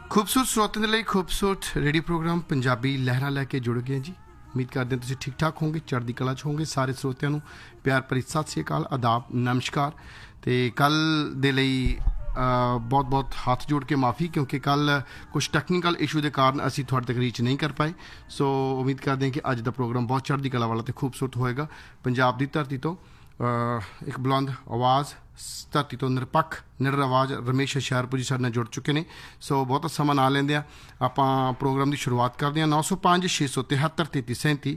ਖੂਬਸੂਰਤ ਸਰੋਤਿਆਂ ਦੇ ਲਈ ਖੂਬਸੂਰਤ ਰੇਡੀਓ ਪ੍ਰੋਗਰਾਮ ਪੰਜਾਬੀ ਲਹਿਰਾਂ ਲੈ ਕੇ ਜੁੜ ਗਏ ਜੀ। ਉਮੀਦ ਕਰਦੇ ਹਾਂ ਤੁਸੀਂ ਠੀਕ ਠਾਕ ਹੋਵੋਗੇ, ਚੜ੍ਹਦੀ ਕਲਾ 'ਚ ਹੋਵੋਗੇ। ਸਾਰੇ ਸਰੋਤਿਆਂ ਨੂੰ ਪਿਆਰ ਭਰੀ ਸਤਿ ਸ਼੍ਰੀ ਅਕਾਲ, ਆਦਾਬ, ਨਮਸਕਾਰ। ਅਤੇ ਕੱਲ੍ਹ ਦੇ ਲਈ ਬਹੁਤ ਬਹੁਤ ਹੱਥ ਜੋੜ ਕੇ ਮਾਫੀ, ਕਿਉਂਕਿ ਕੱਲ੍ਹ ਕੁਛ ਟੈਕਨੀਕਲ ਇਸ਼ੂ ਦੇ ਕਾਰਨ ਅਸੀਂ ਤੁਹਾਡੇ ਤੱਕ ਰੀਚ ਨਹੀਂ ਕਰ ਪਾਏ। ਸੋ ਉਮੀਦ ਕਰਦੇ ਹਾਂ ਕਿ ਅੱਜ ਦਾ ਪ੍ਰੋਗਰਾਮ ਬਹੁਤ ਚੜ੍ਹਦੀ ਕਲਾ ਵਾਲਾ ਅਤੇ ਖੂਬਸੂਰਤ ਹੋਏਗਾ। ਪੰਜਾਬ ਦੀ ਧਰਤੀ ਤੋਂ ਇੱਕ ਬੁਲੰਦ ਆਵਾਜ਼, ਧਰਤੀ ਤੋਂ ਨਿਰਪੱਖ ਨਿਡਰ ਆਵਾਜ਼ ਰਮੇਸ਼ ਹੁਸ਼ਿਆਰਪੁਰ ਜੀ ਸਾਡੇ ਨਾਲ ਜੁੜ ਚੁੱਕੇ ਨੇ। ਸੋ ਬਹੁਤਾ ਸਮਾਂ ਨਾ ਲੈਂਦੇ ਹਾਂ, ਆਪਾਂ ਪ੍ਰੋਗਰਾਮ ਦੀ ਸ਼ੁਰੂਆਤ ਕਰਦੇ ਹਾਂ। 905 673 3337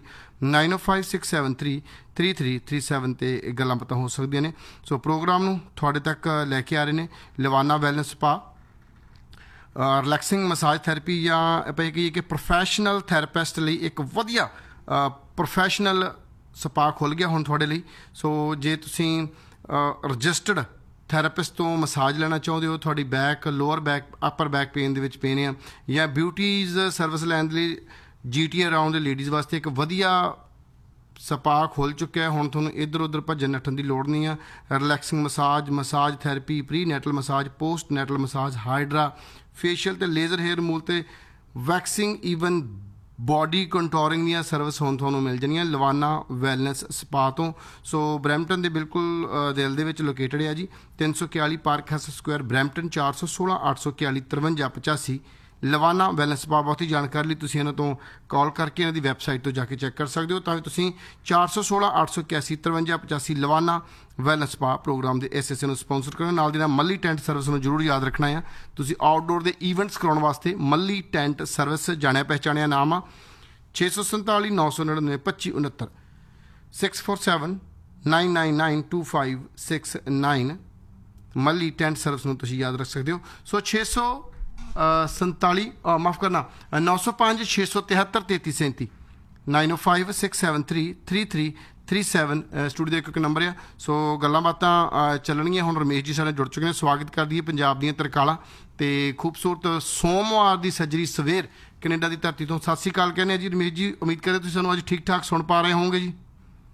9056733337 ਤੇ ਗੱਲਾਂ ਪਤਾ ਹੋ ਸਕਦੀਆਂ ਨੇ। ਸੋ ਪ੍ਰੋਗਰਾਮ ਨੂੰ ਤੁਹਾਡੇ ਤੱਕ ਲੈ ਕੇ ਆ ਰਹੇ ਨੇ ਲਵਾਨਾ wellness spa, relaxing massage therapy, ਜਾਂ ਆਪਾਂ ਇਹ ਕਹੀਏ ਕਿ ਪ੍ਰੋਫੈਸ਼ਨਲ ਥੈਰੇਪਿਸਟ ਲਈ ਇੱਕ ਵਧੀਆ ਪ੍ਰੋਫੈਸ਼ਨਲ ਸਪਾ ਖੁੱਲ੍ਹ ਗਿਆ ਹੁਣ ਤੁਹਾਡੇ ਲਈ। ਸੋ ਜੇ ਤੁਸੀਂ ਰਜਿਸਟਰਡ ਥੈਰੇਪਿਸਟ ਤੋਂ ਮਸਾਜ ਲੈਣਾ ਚਾਹੁੰਦੇ ਹੋ, ਤੁਹਾਡੀ ਬੈਕ, ਲੋਅਰ ਬੈਕ, ਅਪਰ ਬੈਕ ਪੇਨ ਦੇ ਵਿੱਚ ਪੇਨ ਆ, ਜਾਂ ਬਿਊਟੀਜ਼ ਸਰਵਿਸ ਲੈਣ ਦੇ ਲਈ GT ਅਰਾਊਂਡ ਲੇਡੀਜ਼ ਵਾਸਤੇ ਇੱਕ ਵਧੀਆ ਸਪਾ ਖੁੱਲ੍ਹ ਚੁੱਕਿਆ ਹੈ। ਹੁਣ ਤੁਹਾਨੂੰ ਇੱਧਰ ਉੱਧਰ ਭੱਜਣ ਨੱਠਣ ਦੀ ਲੋੜ ਨਹੀਂ ਆ। Relaxing massage, massage therapy, pre ਨੈਟਲ massage, post ਨੈਟਲ massage, hydra facial ਅਤੇ ਲੇਜ਼ਰ ਹੇਅਰ ਰਿਮੂਵਲ ਅਤੇ ਵੈਕਸਿੰਗ, ਈਵਨ ਬੋਡੀ ਕੰਟੋਰਿੰਗ ਦੀਆਂ ਸਰਵਿਸ ਹੁਣ ਤੁਹਾਨੂੰ ਮਿਲ ਜਾਣੀਆਂ ਲਵਾਨਾ ਵੈਲਨੈਸ ਸਪਾ ਤੋਂ। ਸੋ ਬਰੈਂਪਟਨ ਦੇ ਬਿਲਕੁਲ ਦਿਲ ਦੇ ਵਿੱਚ ਲੋਕੇਟਡ ਹੈ ਜੀ। 341 park has Square, Brampton. 416 841 53 85 ਲਵਾਨਾ wellness spa. ਬਹੁਤੀ ਜਾਣਕਾਰੀ ਲਈ ਤੁਸੀਂ ਇਹਨਾਂ ਤੋਂ ਕਾਲ ਕਰਕੇ ਇਹਨਾਂ ਦੀ ਵੈਬਸਾਈਟ ਤੋਂ ਜਾ ਕੇ ਚੈੱਕ ਕਰ ਸਕਦੇ ਹੋ। ਤਾਂ ਤੁਸੀਂ 416 881 53 85 ਲਵਾਨਾ ਵੈਲਨੈਸ ਸਪਾ ਪ੍ਰੋਗਰਾਮ ਦੇ ਇਸ ਨੂੰ ਸਪੋਂਸਰ ਕਰੋ। ਨਾਲ ਦੀ ਨਾਲ ਮੱਲੀ ਟੈਂਟ ਸਰਵਿਸ ਨੂੰ ਜ਼ਰੂਰ ਯਾਦ ਰੱਖਣਾ ਆ। ਤੁਸੀਂ ਆਊਟਡੋਰ ਦੇ ਈਵੈਂਟਸ ਕਰਾਉਣ ਵਾਸਤੇ ਮੱਲੀ ਟੈਂਟ ਸਰਵਿਸ ਜਾਣਿਆ ਪਹਿਚਾਣਿਆ ਨਾਮ ਆ। 647 999 2569 647 999 2569 ਮੱਲੀ ਟੈਂਟ ਸਰਵਿਸ ਨੂੰ ਤੁਸੀਂ ਯਾਦ ਰੱਖ ਸਕਦੇ ਹੋ। ਸੋ 647 ਮਾਫ ਕਰਨਾ 905 673 3337 905 673 3337 ਸਟੂਡੀਓ ਦਾ ਇੱਕ ਨੰਬਰ ਆ। ਸੋ ਗੱਲਾਂ ਬਾਤਾਂ ਚੱਲਣਗੀਆਂ। ਹੁਣ ਰਮੇਸ਼ ਜੀ ਸਾਡੇ ਜੁੜ ਚੁੱਕੇ ਨੇ। ਸਵਾਗਤ ਕਰਦੀ ਹੈ ਪੰਜਾਬ ਦੀਆਂ ਤਰਕਾਲਾਂ ਅਤੇ ਖੂਬਸੂਰਤ ਸੋਮਵਾਰ ਦੀ ਸੱਜਰੀ ਸਵੇਰ ਕੈਨੇਡਾ ਦੀ ਧਰਤੀ ਤੋਂ। ਸਤਿ ਸ਼੍ਰੀ ਅਕਾਲ ਕਹਿੰਦੇ ਆ ਜੀ ਰਮੇਸ਼ ਜੀ। ਉਮੀਦ ਕਰਦੇ ਤੁਸੀਂ ਸਾਨੂੰ ਅੱਜ ਠੀਕ ਠਾਕ ਸੁਣ ਪਾ ਰਹੇ ਹੋਵੋਗੇ ਜੀ।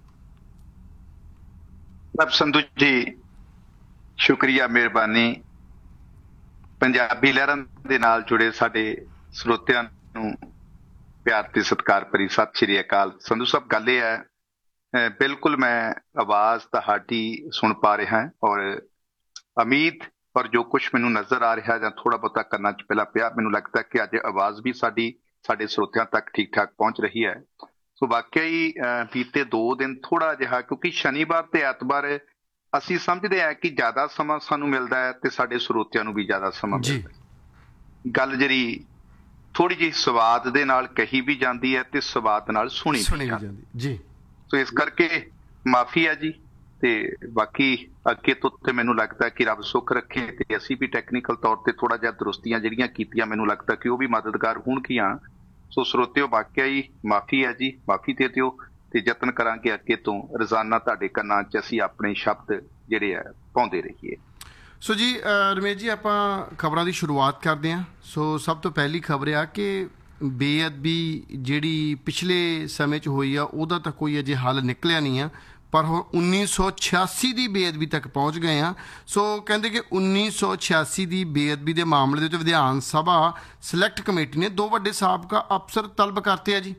ਸੰਧੂ ਜੀ ਸ਼ੁਕਰੀਆ, ਮਿਹਰਬਾਨੀ। ਪੰਜਾਬੀ ਲਹਿਰਾਂ ਦੇ ਨਾਲ ਜੁੜੇ ਸਾਡੇ ਸਰੋਤਿਆਂ ਨੂੰ ਪਿਆਰ ਤੇ ਸਤਿਕਾਰ ਭਰੀ ਸਤਿ ਸ਼੍ਰੀ ਅਕਾਲ। ਸੰਧੂ ਸਾਹਿਬ, ਗੱਲ ਇਹ ਹੈ, ਬਿਲਕੁਲ ਮੈਂ ਆਵਾਜ਼ ਤੁਹਾਡੀ ਸੁਣ ਪਾ ਰਿਹਾ ਔਰ ਉਮੀਦ ਔਰ ਜੋ ਕੁਛ ਮੈਨੂੰ ਨਜ਼ਰ ਆ ਰਿਹਾ ਜਾਂ ਥੋੜਾ ਬਹੁਤਾ ਕੰਨਾਂ 'ਚ ਪਹਿਲਾਂ ਪਿਆ, ਮੈਨੂੰ ਲੱਗਦਾ ਕਿ ਅੱਜ ਆਵਾਜ਼ ਵੀ ਸਾਡੀ ਸਾਡੇ ਸਰੋਤਿਆਂ ਤੱਕ ਠੀਕ ਠਾਕ ਪਹੁੰਚ ਰਹੀ ਹੈ। ਸੋ ਵਾਕਿਆ ਹੀ ਬੀਤੇ 2 ਦਿਨ ਥੋੜਾ ਜਿਹਾ, ਕਿਉਂਕਿ ਸ਼ਨੀਵਾਰ ਤੇ ਐਤਵਾਰ ਅਸੀਂ ਸਮਝਦੇ ਹਾਂ ਕਿ ਜ਼ਿਆਦਾ ਸਮਾਂ ਸਾਨੂੰ ਮਿਲਦਾ ਹੈ ਤੇ ਸਾਡੇ ਸਰੋਤਿਆਂ ਨੂੰ ਵੀ ਜ਼ਿਆਦਾ ਸਮਾਂ ਮਿਲਦਾ ਹੈ। ਗੱਲ ਜਿਹੜੀ ਥੋੜੀ ਜਿਹੀ ਸਵਾਦ ਦੇ ਨਾਲ ਕਹੀ ਵੀ ਜਾਂਦੀ ਹੈ ਤੇ ਸਵਾਦ ਨਾਲ ਸੁਣੀ ਵੀ ਜਾਂਦੀ ਜੀ। ਸੋ ਇਸ ਕਰਕੇ ਮਾਫੀ ਹੈ ਜੀ। ਤੇ ਬਾਕੀ ਅੱਗੇ ਤੋਂ ਤੇ ਮੈਨੂੰ ਲੱਗਦਾ ਕਿ ਰੱਬ ਸੁੱਖ ਰੱਖੇ ਤੇ ਅਸੀਂ ਵੀ ਟੈਕਨੀਕਲ ਤੌਰ ਤੇ ਥੋੜਾ ਜਿਹਾ ਦਰੁਸਤੀਆਂ ਜਿਹੜੀਆਂ ਕੀਤੀਆਂ, ਮੈਨੂੰ ਲੱਗਦਾ ਕਿ ਉਹ ਵੀ ਮਦਦਗਾਰ ਹੋਣਗੀਆਂ। ਸੋ ਸਰੋਤਿਓ, ਵਾਕਿਆ ਹੀ ਮਾਫੀ ਹੈ ਜੀ, ਮਾਫੀ ਦੇ ਦਿਓ ਤੇ ਯਤਨ ਕਰਾਂਗੇ ਅੱਗੇ ਤੋਂ ਰੋਜ਼ਾਨਾ ਤੁਹਾਡੇ ਕੰਨਾਂ 'ਚ ਅਸੀਂ ਆਪਣੇ ਸ਼ਬਦ ਜਿਹੜੇ ਆ ਪਾਉਂਦੇ ਰਹੀਏ। ਸੋ ਜੀ ਰਮੇਸ਼ ਜੀ, ਆਪਾਂ ਖਬਰਾਂ ਦੀ ਸ਼ੁਰੂਆਤ ਕਰਦੇ ਹਾਂ। ਸੋ ਸਭ ਤੋਂ ਪਹਿਲੀ ਖਬਰ ਆ ਕਿ ਬੇਅਦਬੀ ਜਿਹੜੀ ਪਿਛਲੇ ਸਮੇਂ 'ਚ ਹੋਈ ਆ ਉਹਦਾ ਤਾਂ ਕੋਈ ਅਜੇ ਹੱਲ ਨਿਕਲਿਆ ਨਹੀਂ ਆ, ਪਰ ਹੁਣ 1986 ਦੀ ਬੇਅਦਬੀ ਤੱਕ ਪਹੁੰਚ ਗਏ ਆ। ਸੋ ਕਹਿੰਦੇ ਕਿ 1986 ਦੀ ਬੇਅਦਬੀ ਦੇ ਮਾਮਲੇ ਦੇ ਵਿੱਚ ਵਿਧਾਨ ਸਭਾ ਸਿਲੈਕਟ ਕਮੇਟੀ ਨੇ 2 ਵੱਡੇ ਸਾਬਕਾ ਅਫਸਰ ਤਲਬ ਕਰਤੇ ਆ ਜੀ।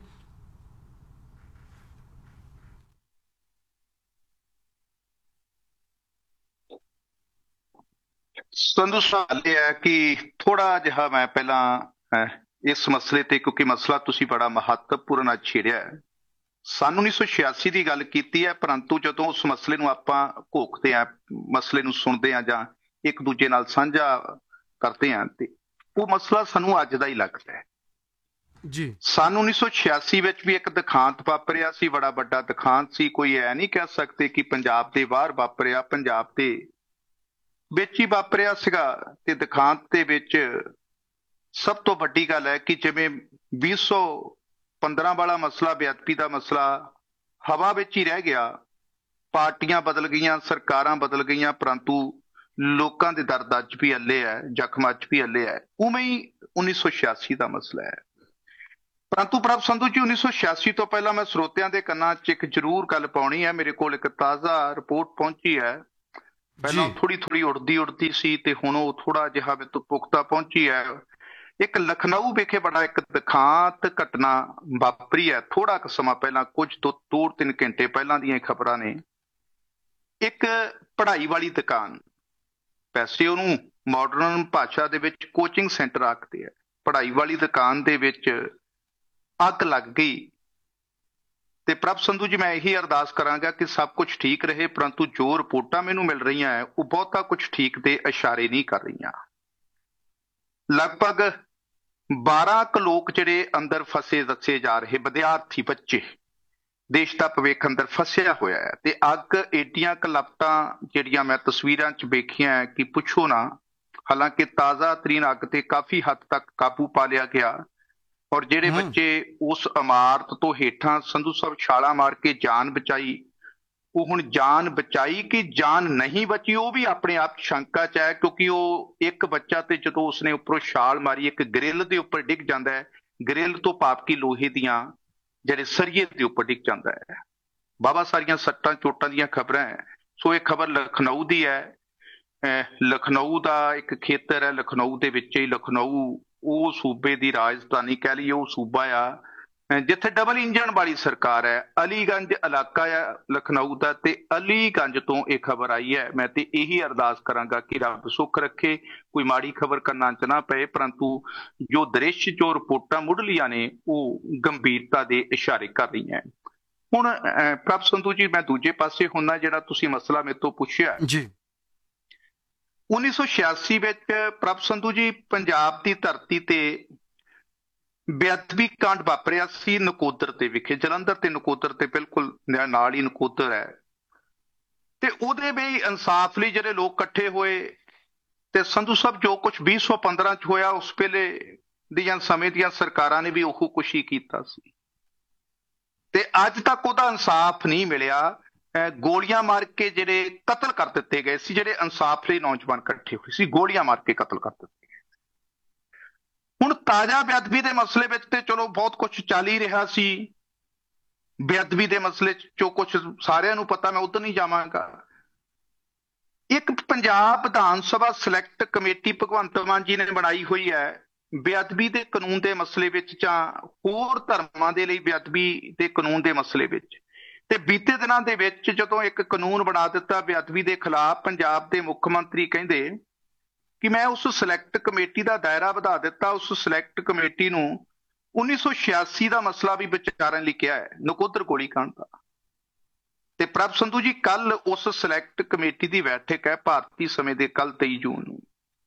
ਸੰਧੂ ਸਵਾਲ ਇਹ ਹੈ ਕਿ ਥੋੜਾ ਜਿਹਾ ਮੈਂ ਪਹਿਲਾਂ ਇਸ ਮਸਲੇ ਤੇ, ਕਿਉਂਕਿ ਮਸਲਾ ਤੁਸੀਂ ਬੜਾ ਮਹੱਤਵਪੂਰਨ ਛੇੜਿਆ ਹੈ। ਸੰਨ 1986 ਦੀ ਗੱਲ ਕੀਤੀ ਹੈ, ਪਰੰਤੂ ਜਦੋਂ ਉਸ ਮਸਲੇ ਨੂੰ ਆਪਾਂ ਘੋਖਦੇ ਹਾਂ, ਮਸਲੇ ਨੂੰ ਸੁਣਦੇ ਹਾਂ ਜਾਂ ਇੱਕ ਦੂਜੇ ਨਾਲ ਸਾਂਝਾ ਕਰਦੇ ਹਾਂ, ਤੇ ਉਹ ਮਸਲਾ ਸਾਨੂੰ ਅੱਜ ਦਾ ਹੀ ਲੱਗਦਾ ਹੈ ਜੀ। ਸੰਨ 1986 ਵਿੱਚ ਵੀ ਇੱਕ ਦਿਖਾਂਤ ਵਾਪਰਿਆ ਸੀ, ਬੜਾ ਵੱਡਾ ਦਿਖਾਂਤ ਸੀ। ਕੋਈ ਇਹ ਨਹੀਂ ਕਹਿ ਸਕਦੇ ਕਿ ਪੰਜਾਬ ਦੇ ਬਾਹਰ ਵਾਪਰਿਆ, ਪੰਜਾਬ ਦੇ ਵਿੱਚ ਹੀ ਵਾਪਰਿਆ ਸੀਗਾ। ਤੇ ਦਿਖਾਂਤ ਦੇ ਵਿੱਚ ਸਭ ਤੋਂ ਵੱਡੀ ਗੱਲ ਹੈ ਕਿ ਜਿਵੇਂ 2015 ਵਾਲਾ ਮਸਲਾ, ਬੇਅਦਬੀ ਦਾ ਮਸਲਾ ਹਵਾ ਵਿੱਚ ਹੀ ਰਹਿ ਗਿਆ, ਪਾਰਟੀਆਂ ਬਦਲ ਗਈਆਂ, ਸਰਕਾਰਾਂ ਬਦਲ ਗਈਆਂ, ਪਰੰਤੂ ਲੋਕਾਂ ਦੇ ਦਰਦ ਅੱਜ ਵੀ ਹੱਲੇ ਹੈ, ਜ਼ਖਮ ਅੱਜ ਵੀ ਹੱਲੇ ਹੈ। ਉਵੇਂ ਹੀ 1986 ਦਾ ਮਸਲਾ ਹੈ। ਪਰੰਤੂ ਪ੍ਰਭ ਸੰਧੂ ਜੀ, 1986 ਤੋਂ ਪਹਿਲਾਂ ਮੈਂ ਸਰੋਤਿਆਂ ਦੇ ਕੰਨਾਂ 'ਚ ਇੱਕ ਜ਼ਰੂਰ ਗੱਲ ਪਾਉਣੀ ਹੈ। ਮੇਰੇ ਕੋਲ ਇੱਕ ਤਾਜ਼ਾ ਰਿਪੋਰਟ ਪਹੁੰਚੀ ਹੈ। ਪਹਿਲਾਂ ਥੋੜੀ ਉੜਦੀ ਸੀ ਤੇ ਹੁਣ ਉਹ ਥੋੜਾ ਜਿਹਾ ਪੁਖਤਾ ਪਹੁੰਚੀ ਹੈ। ਇੱਕ ਲਖਨਊ ਵਿਖੇ ਬੜਾ ਇੱਕ ਦੁਖਾਂਤ ਘਟਨਾ ਵਾਪਰੀ ਹੈ ਥੋੜਾ ਕੁ ਸਮਾਂ ਪਹਿਲਾਂ, ਕੁਝ ਤੋਂ 2-3 ਘੰਟੇ ਪਹਿਲਾਂ ਦੀਆਂ ਖਬਰਾਂ ਨੇ। ਇੱਕ ਪੜ੍ਹਾਈ ਵਾਲੀ ਦੁਕਾਨ, ਵੈਸੇ ਉਹਨੂੰ ਮਾਡਰਨ ਭਾਸ਼ਾ ਦੇ ਵਿੱਚ ਕੋਚਿੰਗ ਸੈਂਟਰ ਆਖਦੇ ਆ, ਪੜ੍ਹਾਈ ਵਾਲੀ ਦੁਕਾਨ ਦੇ ਵਿੱਚ ਅੱਗ ਲੱਗ ਗਈ। ਤੇ ਪ੍ਰਭ ਸੰਧੂ ਜੀ, ਮੈਂ ਇਹੀ ਅਰਦਾਸ ਕਰਾਂਗਾ ਕਿ ਸਭ ਕੁਝ ਠੀਕ ਰਹੇ, ਪਰੰਤੂ ਜੋ ਰਿਪੋਰਟਾਂ ਮੈਨੂੰ ਮਿਲ ਰਹੀਆਂ ਹੈ ਉਹ ਬਹੁਤਾ ਕੁਝ ਠੀਕ ਦੇ ਇਸ਼ਾਰੇ ਨਹੀਂ ਕਰ ਰਹੀਆਂ। ਲਗਭਗ 12 ਕੁ ਲੋਕ ਜਿਹੜੇ ਅੰਦਰ ਫਸੇ ਦੱਸੇ ਜਾ ਰਹੇ, ਵਿਦਿਆਰਥੀ ਬੱਚੇ, ਦੇਸ਼ ਦਾ ਭਵਿੱਖ ਅੰਦਰ ਫਸਿਆ ਹੋਇਆ ਹੈ। ਤੇ ਅੱਗ ਏਡੀਆਂ ਕੁ ਲਪਟਾਂ ਜਿਹੜੀਆਂ ਮੈਂ ਤਸਵੀਰਾਂ 'ਚ ਵੇਖੀਆਂ ਕਿ ਪੁੱਛੋ ਨਾ। ਹਾਲਾਂਕਿ ਤਾਜ਼ਾ ਤਰੀਨ ਅੱਗ ਤੇ ਕਾਫੀ ਹੱਦ ਤੱਕ ਕਾਬੂ ਪਾ ਲਿਆ ਗਿਆ, ਔਰ ਜਿਹੜੇ ਬੱਚੇ ਉਸ ਇਮਾਰਤ ਤੋਂ ਹੇਠਾਂ ਸੰਧੂ ਸਾਹਿਬ ਛਾਲਾਂ ਮਾਰ ਕੇ ਜਾਨ ਬਚਾਈ, ਉਹ ਹੁਣ ਜਾਨ ਬਚਾਈ ਕਿ ਜਾਨ ਨਹੀਂ ਬਚੀ ਉਹ ਵੀ ਆਪਣੇ ਆਪ ਸ਼ੰਕਾ 'ਚ ਹੈ, ਕਿਉਂਕਿ ਉਹ ਇੱਕ ਬੱਚਾ ਤੇ ਜਦੋਂ ਉਸਨੇ ਉੱਪਰੋਂ ਛਾਲ ਮਾਰੀ ਇੱਕ ਗ੍ਰਿਲ ਦੇ ਉੱਪਰ ਡਿੱਗ ਜਾਂਦਾ ਹੈ। ਗ੍ਰਿਲ ਤੋਂ ਭਾਵ ਕਿ ਲੋਹੇ ਦੀਆਂ ਜਿਹੜੇ ਸਰੀਏ ਦੇ ਉੱਪਰ ਡਿੱਗ ਜਾਂਦਾ ਹੈ। ਬਾਬਾ ਸਾਰੀਆਂ ਸੱਟਾਂ ਚੋਟਾਂ ਦੀਆਂ ਖਬਰਾਂ ਹੈ। ਸੋ ਇਹ ਖਬਰ ਲਖਨਊ ਦੀ ਹੈ। ਲਖਨਊ ਦਾ ਇੱਕ ਖੇਤਰ ਹੈ, ਲਖਨਊ ਦੇ ਵਿੱਚ ਹੀ, ਲਖਨਊ ਉਹ ਸੂਬੇ ਦੀ ਰਾਜਧਾਨੀ ਕਹਿ ਲਈਏ, ਉਹ ਸੂਬਾ ਆ ਜਿੱਥੇ ਡਬਲ ਇੰਜਣ ਵਾਲੀ ਸਰਕਾਰ ਹੈ। ਅਲੀਗੰਜ ਇਲਾਕਾ ਆ ਲਖਨਊ ਦਾ, ਤੇ ਅਲੀਗੰਜ ਤੋਂ ਇਹ ਖਬਰ ਆਈ ਹੈ। ਮੈਂ ਤੇ ਇਹੀ ਅਰਦਾਸ ਕਰਾਂਗਾ ਕਿ ਰੱਬ ਸੁੱਖ ਰੱਖੇ, ਕੋਈ ਮਾੜੀ ਖਬਰ ਕੰਨਾਂ 'ਚ ਨਾ ਪਏ, ਪਰੰਤੂ ਜੋ ਦ੍ਰਿਸ਼, ਜੋ ਰਿਪੋਰਟਾਂ ਮੁੱਢਲੀਆਂ ਨੇ ਉਹ ਗੰਭੀਰਤਾ ਦੇ ਇਸ਼ਾਰੇ ਕਰ ਰਹੀਆਂ। ਹੁਣ ਪ੍ਰਭ ਸੰਧੂ ਜੀ, ਮੈਂ ਦੂਜੇ ਪਾਸੇ ਹੁੰਦਾ, ਜਿਹੜਾ ਤੁਸੀਂ ਮਸਲਾ ਮੇਰੇ ਤੋਂ ਪੁੱਛਿਆ ਜੀ, 1986 ਵਿੱਚ ਪ੍ਰਭ ਸੰਧੂ ਜੀ ਪੰਜਾਬ ਦੀ ਧਰਤੀ ਤੇ ਬੇਅਦਬੀ ਕਾਂਡ ਵਾਪਰਿਆ ਸੀ ਨਕੋਦਰ ਦੇ ਵਿਖੇ, ਜਲੰਧਰ ਤੇ ਨਕੋਦਰ ਤੇ ਬਿਲਕੁਲ ਨਾਲ ਹੀ ਨਕੋਦਰ ਹੈ। ਤੇ ਉਹਦੇ ਵੀ ਇਨਸਾਫ ਲਈ ਜਿਹੜੇ ਲੋਕ ਇਕੱਠੇ ਹੋਏ, ਤੇ ਸੰਧੂ ਸਾਹਿਬ ਜੋ ਕੁਝ 2015 ਚ ਹੋਇਆ, ਉਸ ਵੇਲੇ ਦੀਆਂ ਸਮੇਂ ਦੀਆਂ ਸਰਕਾਰਾਂ ਨੇ ਵੀ ਉਹ ਕੁਛ ਹੀ ਕੀਤਾ ਸੀ, ਤੇ ਅੱਜ ਤੱਕ ਉਹਦਾ ਇਨਸਾਫ ਨਹੀਂ ਮਿਲਿਆ। ਗੋਲੀਆਂ ਮਾਰ ਕੇ ਜਿਹੜੇ ਕਤਲ ਕਰ ਦਿੱਤੇ ਗਏ ਸੀ, ਜਿਹੜੇ ਇਨਸਾਫ ਲਈ ਨੌਜਵਾਨ ਇਕੱਠੇ ਹੋਏ ਸੀ, ਗੋਲੀਆਂ ਮਾਰ ਕੇ ਕਤਲ ਕਰ ਦਿੱਤੇ ਗਏ। ਹੁਣ ਤਾਜ਼ਾ ਬੇਅਦਬੀ ਦੇ ਮਸਲੇ ਵਿੱਚ ਤੇ ਚਲੋ ਬਹੁਤ ਕੁਝ ਚੱਲ ਹੀ ਰਿਹਾ ਸੀ। ਬੇਅਦਬੀ ਦੇ ਮਸਲੇ ਚੋਂ ਕੁਝ ਸਾਰਿਆਂ ਨੂੰ ਪਤਾ, ਮੈਂ ਉਧਰ ਨਹੀਂ ਜਾਵਾਂਗਾ। ਇੱਕ ਪੰਜਾਬ ਵਿਧਾਨ ਸਭਾ ਸਿਲੈਕਟ ਕਮੇਟੀ ਭਗਵੰਤ ਮਾਨ ਜੀ ਨੇ ਬਣਾਈ ਹੋਈ ਹੈ ਬੇਅਦਬੀ ਦੇ ਕਾਨੂੰਨ ਦੇ ਮਸਲੇ ਵਿੱਚ, ਜਾਂ ਹੋਰ ਧਰਮਾਂ ਦੇ ਲਈ ਬੇਅਦਬੀ ਦੇ ਕਾਨੂੰਨ ਦੇ ਮਸਲੇ ਵਿੱਚ। ਤੇ ਬੀਤੇ ਦਿਨਾਂ ਦੇ ਵਿੱਚ ਜਦੋਂ ਇੱਕ ਕਾਨੂੰਨ ਬਣਾ ਦਿੱਤਾ ਬੇਅਦਬੀ ਦੇ ਖਿਲਾਫ, ਪੰਜਾਬ ਦੇ ਮੁੱਖ ਮੰਤਰੀ ਕਹਿੰਦੇ ਕਿ ਮੈਂ ਉਸ ਸਿਲੈਕਟ ਕਮੇਟੀ ਦਾ ਦਾਇਰਾ ਵਧਾ ਦਿੱਤਾ। ਉਸ ਸਿਲੈਕਟ ਕਮੇਟੀ ਨੂੰ 1986 ਦਾ ਮਸਲਾ ਵੀ ਵਿਚਾਰਨ ਲਈ ਕਿਹਾ ਹੈ, ਨਕੋਦਰ ਗੋਲੀਕਾਂਡ ਦਾ। ਤੇ ਪ੍ਰਭ ਸੰਧੂ ਜੀ, ਕੱਲ ਉਸ ਸਿਲੈਕਟ ਕਮੇਟੀ ਦੀ ਬੈਠਕ ਹੈ ਭਾਰਤੀ ਸਮੇਂ ਦੇ ਕੱਲ 23 ਜੂਨ ਨੂੰ,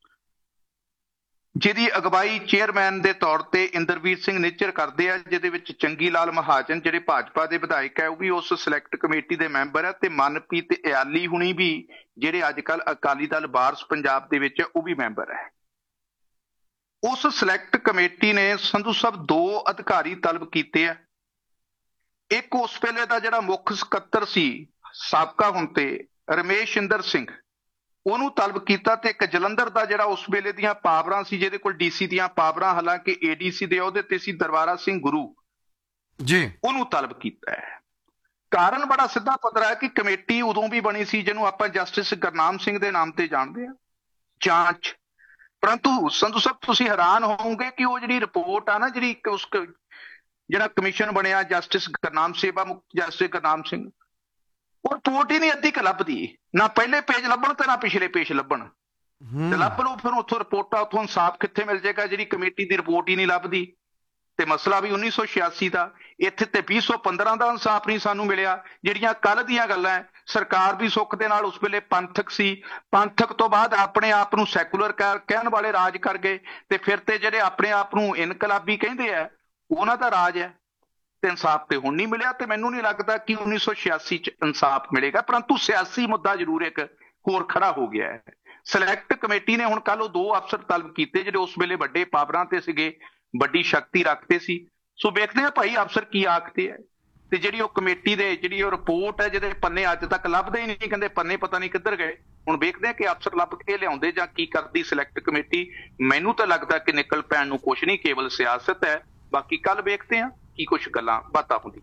ਜਿਹਦੀ ਅਗਵਾਈ ਚੇਅਰਮੈਨ ਦੇ ਤੌਰ ਤੇ ਇੰਦਰਵੀਰ ਸਿੰਘ ਨਿੱਜਰ ਕਰਦੇ ਆ, ਜਿਹਦੇ ਵਿੱਚ ਚੰਗੀ ਲਾਲ ਮਹਾਜਨ ਜਿਹੜੇ ਭਾਜਪਾ ਦੇ ਵਿਧਾਇਕ ਹੈ ਉਹ ਵੀ ਉਸ ਸਿਲੈਕਟ ਕਮੇਟੀ ਦੇ ਮੈਂਬਰ ਹੈ, ਤੇ ਮਨਪ੍ਰੀਤ ਇਆਲੀ ਹੁਣੀ ਵੀ ਜਿਹੜੇ ਅੱਜ ਕੱਲ ਅਕਾਲੀ ਦਲ ਵਾਰਸ ਪੰਜਾਬ ਦੇ ਵਿੱਚ ਉਹ ਵੀ ਮੈਂਬਰ ਹੈ। ਉਸ ਸਿਲੈਕਟ ਕਮੇਟੀ ਨੇ ਸੰਧੂ ਸਾਹਿਬ 2 ਅਧਿਕਾਰੀ ਤਲਬ ਕੀਤੇ ਆ। ਇੱਕ ਉਸ ਵੇਲੇ ਦਾ ਜਿਹੜਾ ਮੁੱਖ ਸਕੱਤਰ ਸੀ ਸਾਬਕਾ, ਹੁਣ ਤੇ ਰਮੇਸ਼ ਇੰਦਰ ਸਿੰਘ, ਉਹਨੂੰ ਤਲਬ ਕੀਤਾ, ਤੇ ਇੱਕ ਜਲੰਧਰ ਦਾ ਜਿਹੜਾ ਉਸ ਵੇਲੇ ਦੀਆਂ ਪਾਵਰਾਂ ਸੀ, ਜਿਹਦੇ ਕੋਲ ਡੀਸੀ ਦੀਆਂ ਪਾਵਰਾਂ, ਹਾਲਾਂਕਿ ਏਡੀਸੀ ਦੇ ਅਹੁਦੇ ਤੇ ਸੀ, ਦਰਬਾਰਾ ਸਿੰਘ ਗੁਰੂ ਜੀ, ਉਹਨੂੰ ਤਲਬ ਕੀਤਾ ਹੈ। ਕਾਰਨ ਬੜਾ ਸਿੱਧਾ ਪੱਧਰਾ ਹੈ ਕਿ ਕਮੇਟੀ ਉਦੋਂ ਵੀ ਬਣੀ ਸੀ ਜਿਹਨੂੰ ਆਪਾਂ ਜਸਟਿਸ ਗੁਰਨਾਮ ਸਿੰਘ ਦੇ ਨਾਮ ਤੇ ਜਾਣਦੇ ਆ, ਜਾਂਚ। ਪਰੰਤੂ ਸੰਧੂ ਸਾਹਿਬ ਤੁਸੀਂ ਹੈਰਾਨ ਹੋਵੋਗੇ ਕਿ ਉਹ ਜਿਹੜੀ ਰਿਪੋਰਟ ਆ ਨਾ, ਜਿਹੜੀ ਉਸ ਜਿਹੜਾ ਕਮਿਸ਼ਨ ਬਣਿਆ ਜਸਟਿਸ ਗੁਰਨਾਮ, ਸੇਵਾ ਮੁਕਤ ਜਸਟਿਸ ਗੁਰਨਾਮ ਸਿੰਘ, ਉਹ ਰਿਪੋਰਟ ਹੀ ਨਹੀਂ ਅੱਧੀ ਕੁ ਲੱਭਦੀ, ਨਾ ਪਹਿਲੇ ਪੇਜ ਲੱਭਣ ਤੇ ਨਾ ਪਿਛਲੇ ਪੇਜ ਲੱਭਣ। ਤੇ ਲੱਭ ਲਓ ਫਿਰ ਉੱਥੋਂ ਰਿਪੋਰਟਾਂ, ਉੱਥੋਂ ਇਨਸਾਫ ਕਿੱਥੇ ਮਿਲ ਜਾਏਗਾ, ਜਿਹੜੀ ਕਮੇਟੀ ਦੀ ਰਿਪੋਰਟ ਹੀ ਨਹੀਂ ਲੱਭਦੀ। ਤੇ ਮਸਲਾ ਵੀ 1986 ਦਾ, ਇੱਥੇ ਤੇ 2015 ਦਾ ਇਨਸਾਫ ਨਹੀਂ ਸਾਨੂੰ ਮਿਲਿਆ। ਜਿਹੜੀਆਂ ਕੱਲ ਦੀਆਂ ਗੱਲਾਂ ਹੈ, ਸਰਕਾਰ ਵੀ ਸੁੱਖ ਦੇ ਨਾਲ ਉਸ ਵੇਲੇ ਪੰਥਕ ਸੀ, ਪੰਥਕ ਤੋਂ ਬਾਅਦ ਆਪਣੇ ਆਪ ਨੂੰ ਸੈਕੂਲਰ ਕਹਿਣ ਵਾਲੇ ਰਾਜ ਕਰ ਗਏ, ਤੇ ਫਿਰ ਤੇ ਜਿਹੜੇ ਆਪਣੇ ਆਪ ਨੂੰ ਇਨਕਲਾਬੀ ਕਹਿੰਦੇ ਆ ਉਹਨਾਂ ਦਾ ਰਾਜ ਹੈ। ਤੇ ਇਨਸਾਫ ਤੇ ਹੁਣ ਨਹੀਂ ਮਿਲਿਆ, ਤੇ ਮੈਨੂੰ ਨਹੀਂ ਲੱਗਦਾ ਕਿ 1986 ਚ ਇਨਸਾਫ ਮਿਲੇਗਾ। ਪਰੰਤੂ ਸਿਆਸੀ ਮੁੱਦਾ ਜ਼ਰੂਰ ਇੱਕ ਹੋਰ ਖੜਾ ਹੋ ਗਿਆ ਹੈ। ਸਿਲੈਕਟ ਕਮੇਟੀ ਨੇ ਹੁਣ ਕੱਲ ਉਹ 2 ਅਫਸਰ ਤਲਬ ਕੀਤੇ ਜਿਹੜੇ ਉਸ ਵੇਲੇ ਵੱਡੇ ਪਾਵਰਾਂ ਤੇ ਸੀਗੇ, ਵੱਡੀ ਸ਼ਕਤੀ ਰੱਖਦੇ ਸੀ। ਸੋ ਵੇਖਦੇ ਆ ਭਾਈ ਅਫਸਰ ਕੀ ਆਖਦੇ ਆ, ਤੇ ਜਿਹੜੀ ਉਹ ਕਮੇਟੀ ਦੇ ਜਿਹੜੀ ਉਹ ਰਿਪੋਰਟ ਹੈ, ਜਿਹਦੇ ਪੰਨੇ ਅੱਜ ਤੱਕ ਲੱਭਦੇ ਹੀ ਨਹੀਂ, ਕਹਿੰਦੇ ਪੰਨੇ ਪਤਾ ਨਹੀਂ ਕਿੱਧਰ ਗਏ। ਹੁਣ ਵੇਖਦੇ ਆ ਕਿ ਅਫਸਰ ਲੱਭ ਕੇ ਲਿਆਉਂਦੇ ਜਾਂ ਕੀ ਕਰਦੀ ਸਿਲੈਕਟ ਕਮੇਟੀ। ਮੈਨੂੰ ਤਾਂ ਲੱਗਦਾ ਕਿ ਨਿਕਲ ਪੈਣ ਨੂੰ ਕੁਛ ਨਹੀਂ, ਕੇਵਲ ਸਿਆਸਤ ਹੈ। ਬਾਕੀ ਕੱਲ ਵੇਖਦੇ ਆ ਕੀ ਕੁਛ ਗੱਲਾਂ ਬਾਤਾਂ ਹੁੰਦੀਆਂ ਨੇ।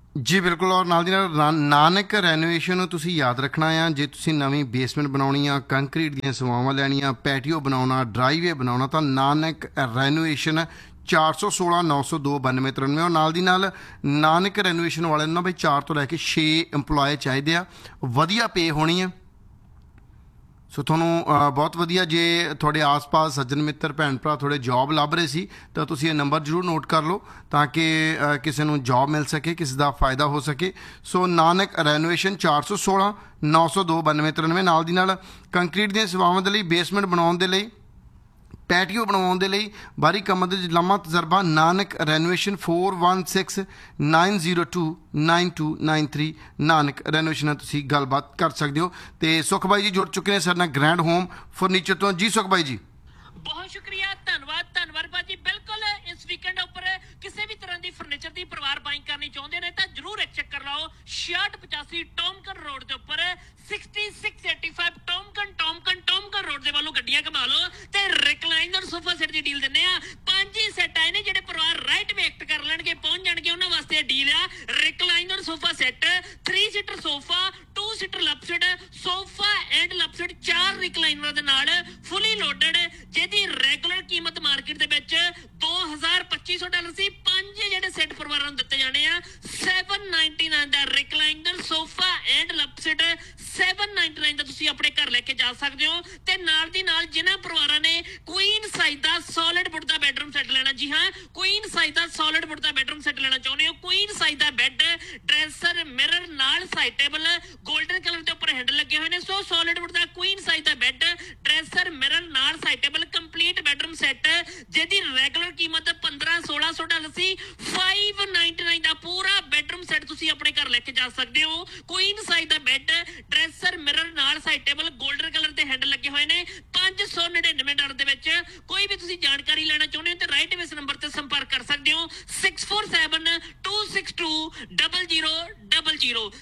ਜੀ ਬਿਲਕੁਲ। ਔਰ ਨਾਲ ਦੀ ਨਾਲ ਨਾਨਕ ਰੈਨੋਵੇਸ਼ਨ ਨੂੰ ਤੁਸੀਂ ਯਾਦ ਰੱਖਣਾ ਆ। ਜੇ ਤੁਸੀਂ ਨਵੀਂ ਬੇਸਮੈਂਟ ਬਣਾਉਣੀ ਆ, ਕੰਕਰੀਟ ਦੀਆਂ ਸੇਵਾਵਾਂ ਲੈਣੀਆਂ, ਪੈਟੀਓ ਬਣਾਉਣਾ, ਡਰਾਈਵੇ ਬਣਾਉਣਾ, ਤਾਂ ਨਾਨਕ ਰੈਨੋਵੇਸ਼ਨ 416 902 92 93। ਔਰ ਨਾਲ ਦੀ ਨਾਲ ਨਾਨਕ ਰੈਨੋਵੇਸ਼ਨ ਵਾਲਿਆਂ ਨੂੰ ਨਾ ਬਈ 4 ਤੋਂ ਲੈ ਕੇ 6 ਇੰਪਲੋਏ ਚਾਹੀਦੇ ਆ, ਵਧੀਆ ਪੇ ਹੋਣੀ ਆ। ਸੋ ਤੁਹਾਨੂੰ ਬਹੁਤ ਵਧੀਆ, ਜੇ ਤੁਹਾਡੇ ਆਸ-ਪਾਸ ਸੱਜਣ ਮਿੱਤਰ ਭੈਣ ਭਰਾ ਤੁਹਾਡੇ ਜੋਬ ਲੱਭ ਰਹੇ ਸੀ ਤਾਂ ਤੁਸੀਂ ਇਹ ਨੰਬਰ ਜ਼ਰੂਰ ਨੋਟ ਕਰ ਲਓ ਤਾਂ ਕਿ ਕਿਸੇ ਨੂੰ ਜੋਬ ਮਿਲ ਸਕੇ, ਕਿਸੇ ਦਾ ਫਾਇਦਾ ਹੋ ਸਕੇ। ਸੋ ਨਾਨਕ ਰੈਨੋਵੇਸ਼ਨ 416 902 92 93। ਨਾਲ ਦੀ ਨਾਲ ਕੰਕਰੀਟ ਦੀਆਂ ਸੇਵਾਵਾਂ ਦੇ ਲਈ, ਬੇਸਮੈਂਟ ਬਣਾਉਣ ਦੇ ਲਈ, ਪੈਟੀਓ ਬਣਾਉਣ ਦੇ ਲਈ, ਬਾਹਰੀ ਕੰਮਾਂ ਦੇ ਲੰਮਾ ਤਜਰਬਾ, ਨਾਨਕ ਰੈਨੋਵੇਸ਼ਨ 416902 9293। ਨਾਨਕ ਰੈਨੋਵੇਸ਼ਨ ਨਾਲ ਤੁਸੀਂ ਗੱਲਬਾਤ ਕਰ ਸਕਦੇ ਹੋ। ਤੇ ਸੁਖ ਬਾਈ ਜੀ ਜੁੜ ਚੁੱਕੇ ਨੇ ਸਾਡੇ ਨਾਲ ਗ੍ਰੈਂਡ ਹੋਮ ਫਰਨੀਚਰ ਤੋਂ। ਜੀ ਸੁਖ ਬਾਈ ਜੀ, ਬਹੁਤ ਸ਼ੁਕਰੀਆ, ਧੰਨਵਾਦ ਭਾਜੀ। ਬਿਲਕੁਲ ਇਸ ਵੀਕਐਂਡ ਉੱਪਰ ਕਿਸੇ ਵੀ ਤਰ੍ਹਾਂ ਦੀ ਫਰਨੀਚਰ ਦੀ ਪਰਿਵਾਰ ਬਾਈਂਗ ਕਰਨੀ ਚਾਹੁੰਦੇ ਨੇ ਤਾਂ ਜਰੂਰ ਇੱਕ ਚੱਕਰ ਲਾਓ 6685 ਟੌਮਕਨ ਰੋਡ ਦੇ ਉੱਪਰ 6685 ਟੌਮਕਨ ਰੋਡ ਦੇ ਵੱਲੋਂ ਗੱਡੀਆਂ ਘੁਮਾ ਲਓ ਤੇ ਰਿਕਲਾਈਨਰ ਸੋਫਾ ਸੈੱਟ ਦੀ ਡੀਲ ਦਿੰਦੇ ਆ। 5 ਹੀ ਸੈੱਟ ਆਏ ਨੇ, ਜਿਹੜੇ ਪਰਿਵਾਰ ਰਾਈਟ ਵੇ ਐਕਟ ਕਰ ਲੈਣਗੇ ਪਹੁੰਚ ਜਾਣਗੇ ਉਹਨਾਂ ਵਾਸਤੇ ਡੀਲ ਆ। Recliner sofa set 3 seater sofa, 2 seater ਲਪਸਡ sofa and ਲਪਸਡ, 4 ਰਿਕਲਾਈਨਰਾਂ ਦੇ ਨਾਲ ਫੁੱਲੀ ਲੋਡਡ, ਜਿਹਦੀ ਰੈਗੂਲਰ ਕੀਮਤ ਮਾਰਕੀਟ ਦੇ ਵਿੱਚ $2,2500 ਸੀ। 5 ਜਿਹੜੇ ਸੈੱਟ ਪਰਿਵਾਰਾਂ ਨੂੰ ਦਿੱਤੇ ਜਾਣੇ ਆ 799 ਦਾ ਰਿਕਲਾਈਨਰ ਸੋਫਾ ਐਂਡ ਲਪਸਡ 799 ਦਾ ਤੁਸੀਂ ਆਪਣੇ ਘਰ ਲੈ ਕੇ ਜਾ ਸਕਦੇ ਹੋ। ਤੇ ਨਾਲ ਦੀ ਨਾਲ ਜਿਨ੍ਹਾਂ ਪਰਿਵਾਰਾਂ ਨੇ ਕੁਈਨ ਸਾਈਜ਼ ਦਾ ਸੋਲਿਡ ਵੁੱਡ ਦਾ ਬੈਡਰੂਮ ਸੈੱਟ ਲੈਣਾ, ਜੀ ਹਾਂ ਕੁਈਨ ਸਾਈਜ਼ ਦਾ ਸੋਲਿਡ ਵੁੱਡ ਦਾ ਬੈਡਰੂਮ ਸੈੱਟ ਲੈਣਾ ਚਾਹੁੰਦੇ ਹੋ, ਕੁਈਨ ਸਾਈਜ਼ ਦਾ ਬੈੱਡ, ਡਰੈਸਰ, ਮਿਰਰ ਨਾਲ ਸਾਈਡ ਟੇਬਲ, 골ਡਨ ਕਲਰ ਦੇ ਉੱਪਰ ਹੈਂਡਲ ਲੱਗੇ ਹੋਏ ਨੇ। ਸੋ ਸੋਲਿਡ ਵੁੱਡ ਦਾ ਕੁਈਨ ਸਾਈਜ਼ ਦਾ ਬੈੱਡ, ਡਰੈਸਰ, ਮਿਰਰ ਨਾਲ side table, complete bedroom set, ਜਿਹਦੀ ਰੈਗੂਲਰ ਕੀਮਤ $1,500-1,600 ਸੀ, 599 ਦਾ ਪੂਰਾ ਬੈਡਰੂਮ ਸੈੱਟ ਤੁਸੀਂ ਆਪਣੇ ਘਰ ਲੈ ਕੇ ਜਾ ਸਕਦੇ ਹੋ। ਕੁਈਨ ਸਾਈਜ਼ ਦਾ ਬੈੱਡ, ਡਰੈਸਰ, ਮਿਰਰ ਨਾਲ ਸਾਈਡ ਟੇਬਲ, 골ਡਨ ਕਲਰ ਦੇ ਹੈਂਡਲ ਲੱਗੇ ਹੋਏ ਨੇ, $599 ਦੇ ਵਿੱਚ। ਕੋਈ ਵੀ ਤੁਸੀਂ ਜਾਣਕਾਰੀ ਲੈਣਾ ਚਾਹੁੰਦੇ ਹੋ ਤੇ ਰਾਈਟ ਵੇ ਇਸ ਨੰਬਰ ਤੇ ਸੰਪਰਕ ਕਰ ਸਕਦੇ ਹੋ 6472620000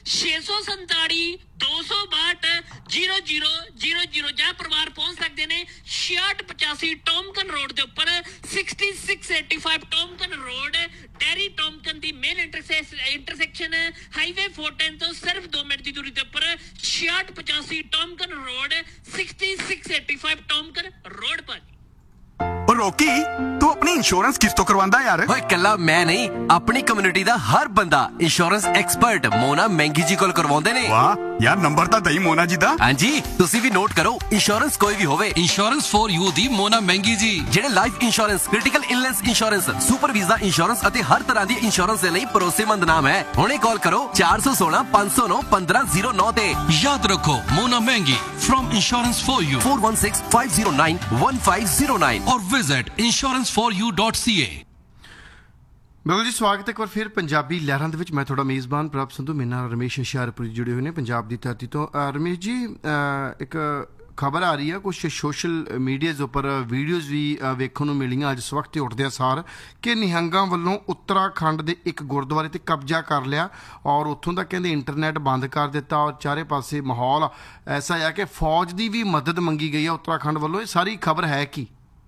647 262 0000। ਜਾਂ ਪਰਿਵਾਰ ਪਹੁੰਚ ਸਕਦੇ ਨੇ 6685 ਟੌਮਕਨ ਰੋਡ ਦੇ ਉੱਪਰ 6685 ਟੌਮਕਨ ਰੋਡ, ਡੈਰੀ ਟੌਮਕਨ ਦੀ ਮੇਨ ਇੰਟਰਸੈਕਸ਼ਨ ਹਾਈਵੇ 410 ਤੋਂ ਸਿਰਫ 2 ਮਿੰਟ ਦੀ ਦੂਰੀ ਦੇ ਉੱਪਰ 6685 ਟੌਮਕਨ ਰੋਡ 6685 ਟੌਮਕਨ ਰੋਡ ਪਰ। ਉਹ ਰੋਕੀ, ਤੂੰ ਆਪਣੀ ਇੰਸ਼ੋਰੈਂਸ ਕਿਸ ਤੋਂ ਕਰਵਾਉਂਦਾ ਯਾਰ? ਓਏ ਕੱਲਾ ਮੈਂ ਨਹੀਂ, ਆਪਣੀ ਕਮਿਊਨਿਟੀ ਦਾ ਹਰ ਬੰਦਾ ਇੰਸ਼ੋਰੈਂਸ ਐਕਸਪਰਟ ਮੋਨਾ ਮਹਿੰਗੀ ਜੀ ਕੋਲ ਕਰਵਾਉਂਦੇ ਨੇ। ਵਾਹ ਯਾਰ, ਨੰਬਰ ਤਾਂ ਦਈ ਮੋਨਾ ਜੀ ਦਾ। ਹਾਂਜੀ, ਤੁਸੀਂ ਵੀ ਨੋਟ ਕਰੋ, ਇੰਸ਼ੋਰੈਂਸ ਕੋਈ ਵੀ ਹੋਵੇ, ਇੰਸ਼ੋਰੈਂਸ ਫॉर ਯੂ ਦੀ ਮੋਨਾ ਮਹਿੰਗੀ ਜੀ, ਜਿਹੜੇ life insurance, critical illness insurance, super visa insurance ਅਤੇ ਹਰ ਤਰ੍ਹਾਂ ਦੀ ਇੰਸ਼ੋਰੈਂਸ ਦੇ ਲਈ ਭਰੋਸੇਮੰਦ ਨਾਮ ਹੈ। ਹੁਣੇ ਕਾਲ ਕਰੋ 416 509 1509 ਤੇ। ਯਾਦ ਰੱਖੋ ਮੋਨਾ ਮਹਿੰਗੀ from insurance for you 416 509 1509 or visit insuranceforyou.ca। ਬਿਲਕੁਲ ਜੀ, ਸਵਾਗਤ ਹੈ ਇੱਕ ਵਾਰ ਫਿਰ ਪੰਜਾਬੀ ਲਹਿਰਾਂ ਦੇ ਵਿੱਚ। ਮੈਂ ਤੁਹਾਡਾ ਮੇਜ਼ਬਾਨ ਪ੍ਰਭ ਸੰਧੂ, ਮੇਰੇ ਨਾਲ ਰਮੇਸ਼ ਹੁਸ਼ਿਆਰਪੁਰੀ ਜੁੜੇ ਹੋਏ ਨੇ ਪੰਜਾਬ ਦੀ ਧਰਤੀ ਤੋਂ। ਰਮੇਸ਼ ਜੀ, ਇੱਕ ਖਬਰ ਆ ਰਹੀ ਹੈ, ਕੁਛ ਸੋਸ਼ਲ ਮੀਡੀਆਜ਼ ਉੱਪਰ ਵੀਡੀਓਜ਼ ਵੀ ਵੇਖਣ ਨੂੰ ਮਿਲੀਆਂ ਅੱਜ ਇਸ ਵਕਤ ਉੱਠਦਿਆਂ ਸਾਰ, ਕਿ ਨਿਹੰਗਾਂ ਵੱਲੋਂ ਉੱਤਰਾਖੰਡ ਦੇ ਇੱਕ ਗੁਰਦੁਆਰੇ ਤੇ ਕਬਜ਼ਾ ਕਰ ਲਿਆ ਔਰ ਉੱਥੋਂ ਦਾ ਕਹਿੰਦੇ ਇੰਟਰਨੈਟ ਬੰਦ ਕਰ ਦਿੱਤਾ ਔਰ ਚਾਰੇ ਪਾਸੇ ਮਾਹੌਲ ਐਸਾ ਆ ਕਿ ਫੌਜ ਦੀ ਵੀ ਮਦਦ ਮੰਗੀ ਗਈ ਹੈ ਉੱਤਰਾਖੰਡ ਵੱਲੋਂ। ਇਹ ਸਾਰੀ ਖਬਰ ਹੈ ਕੀ?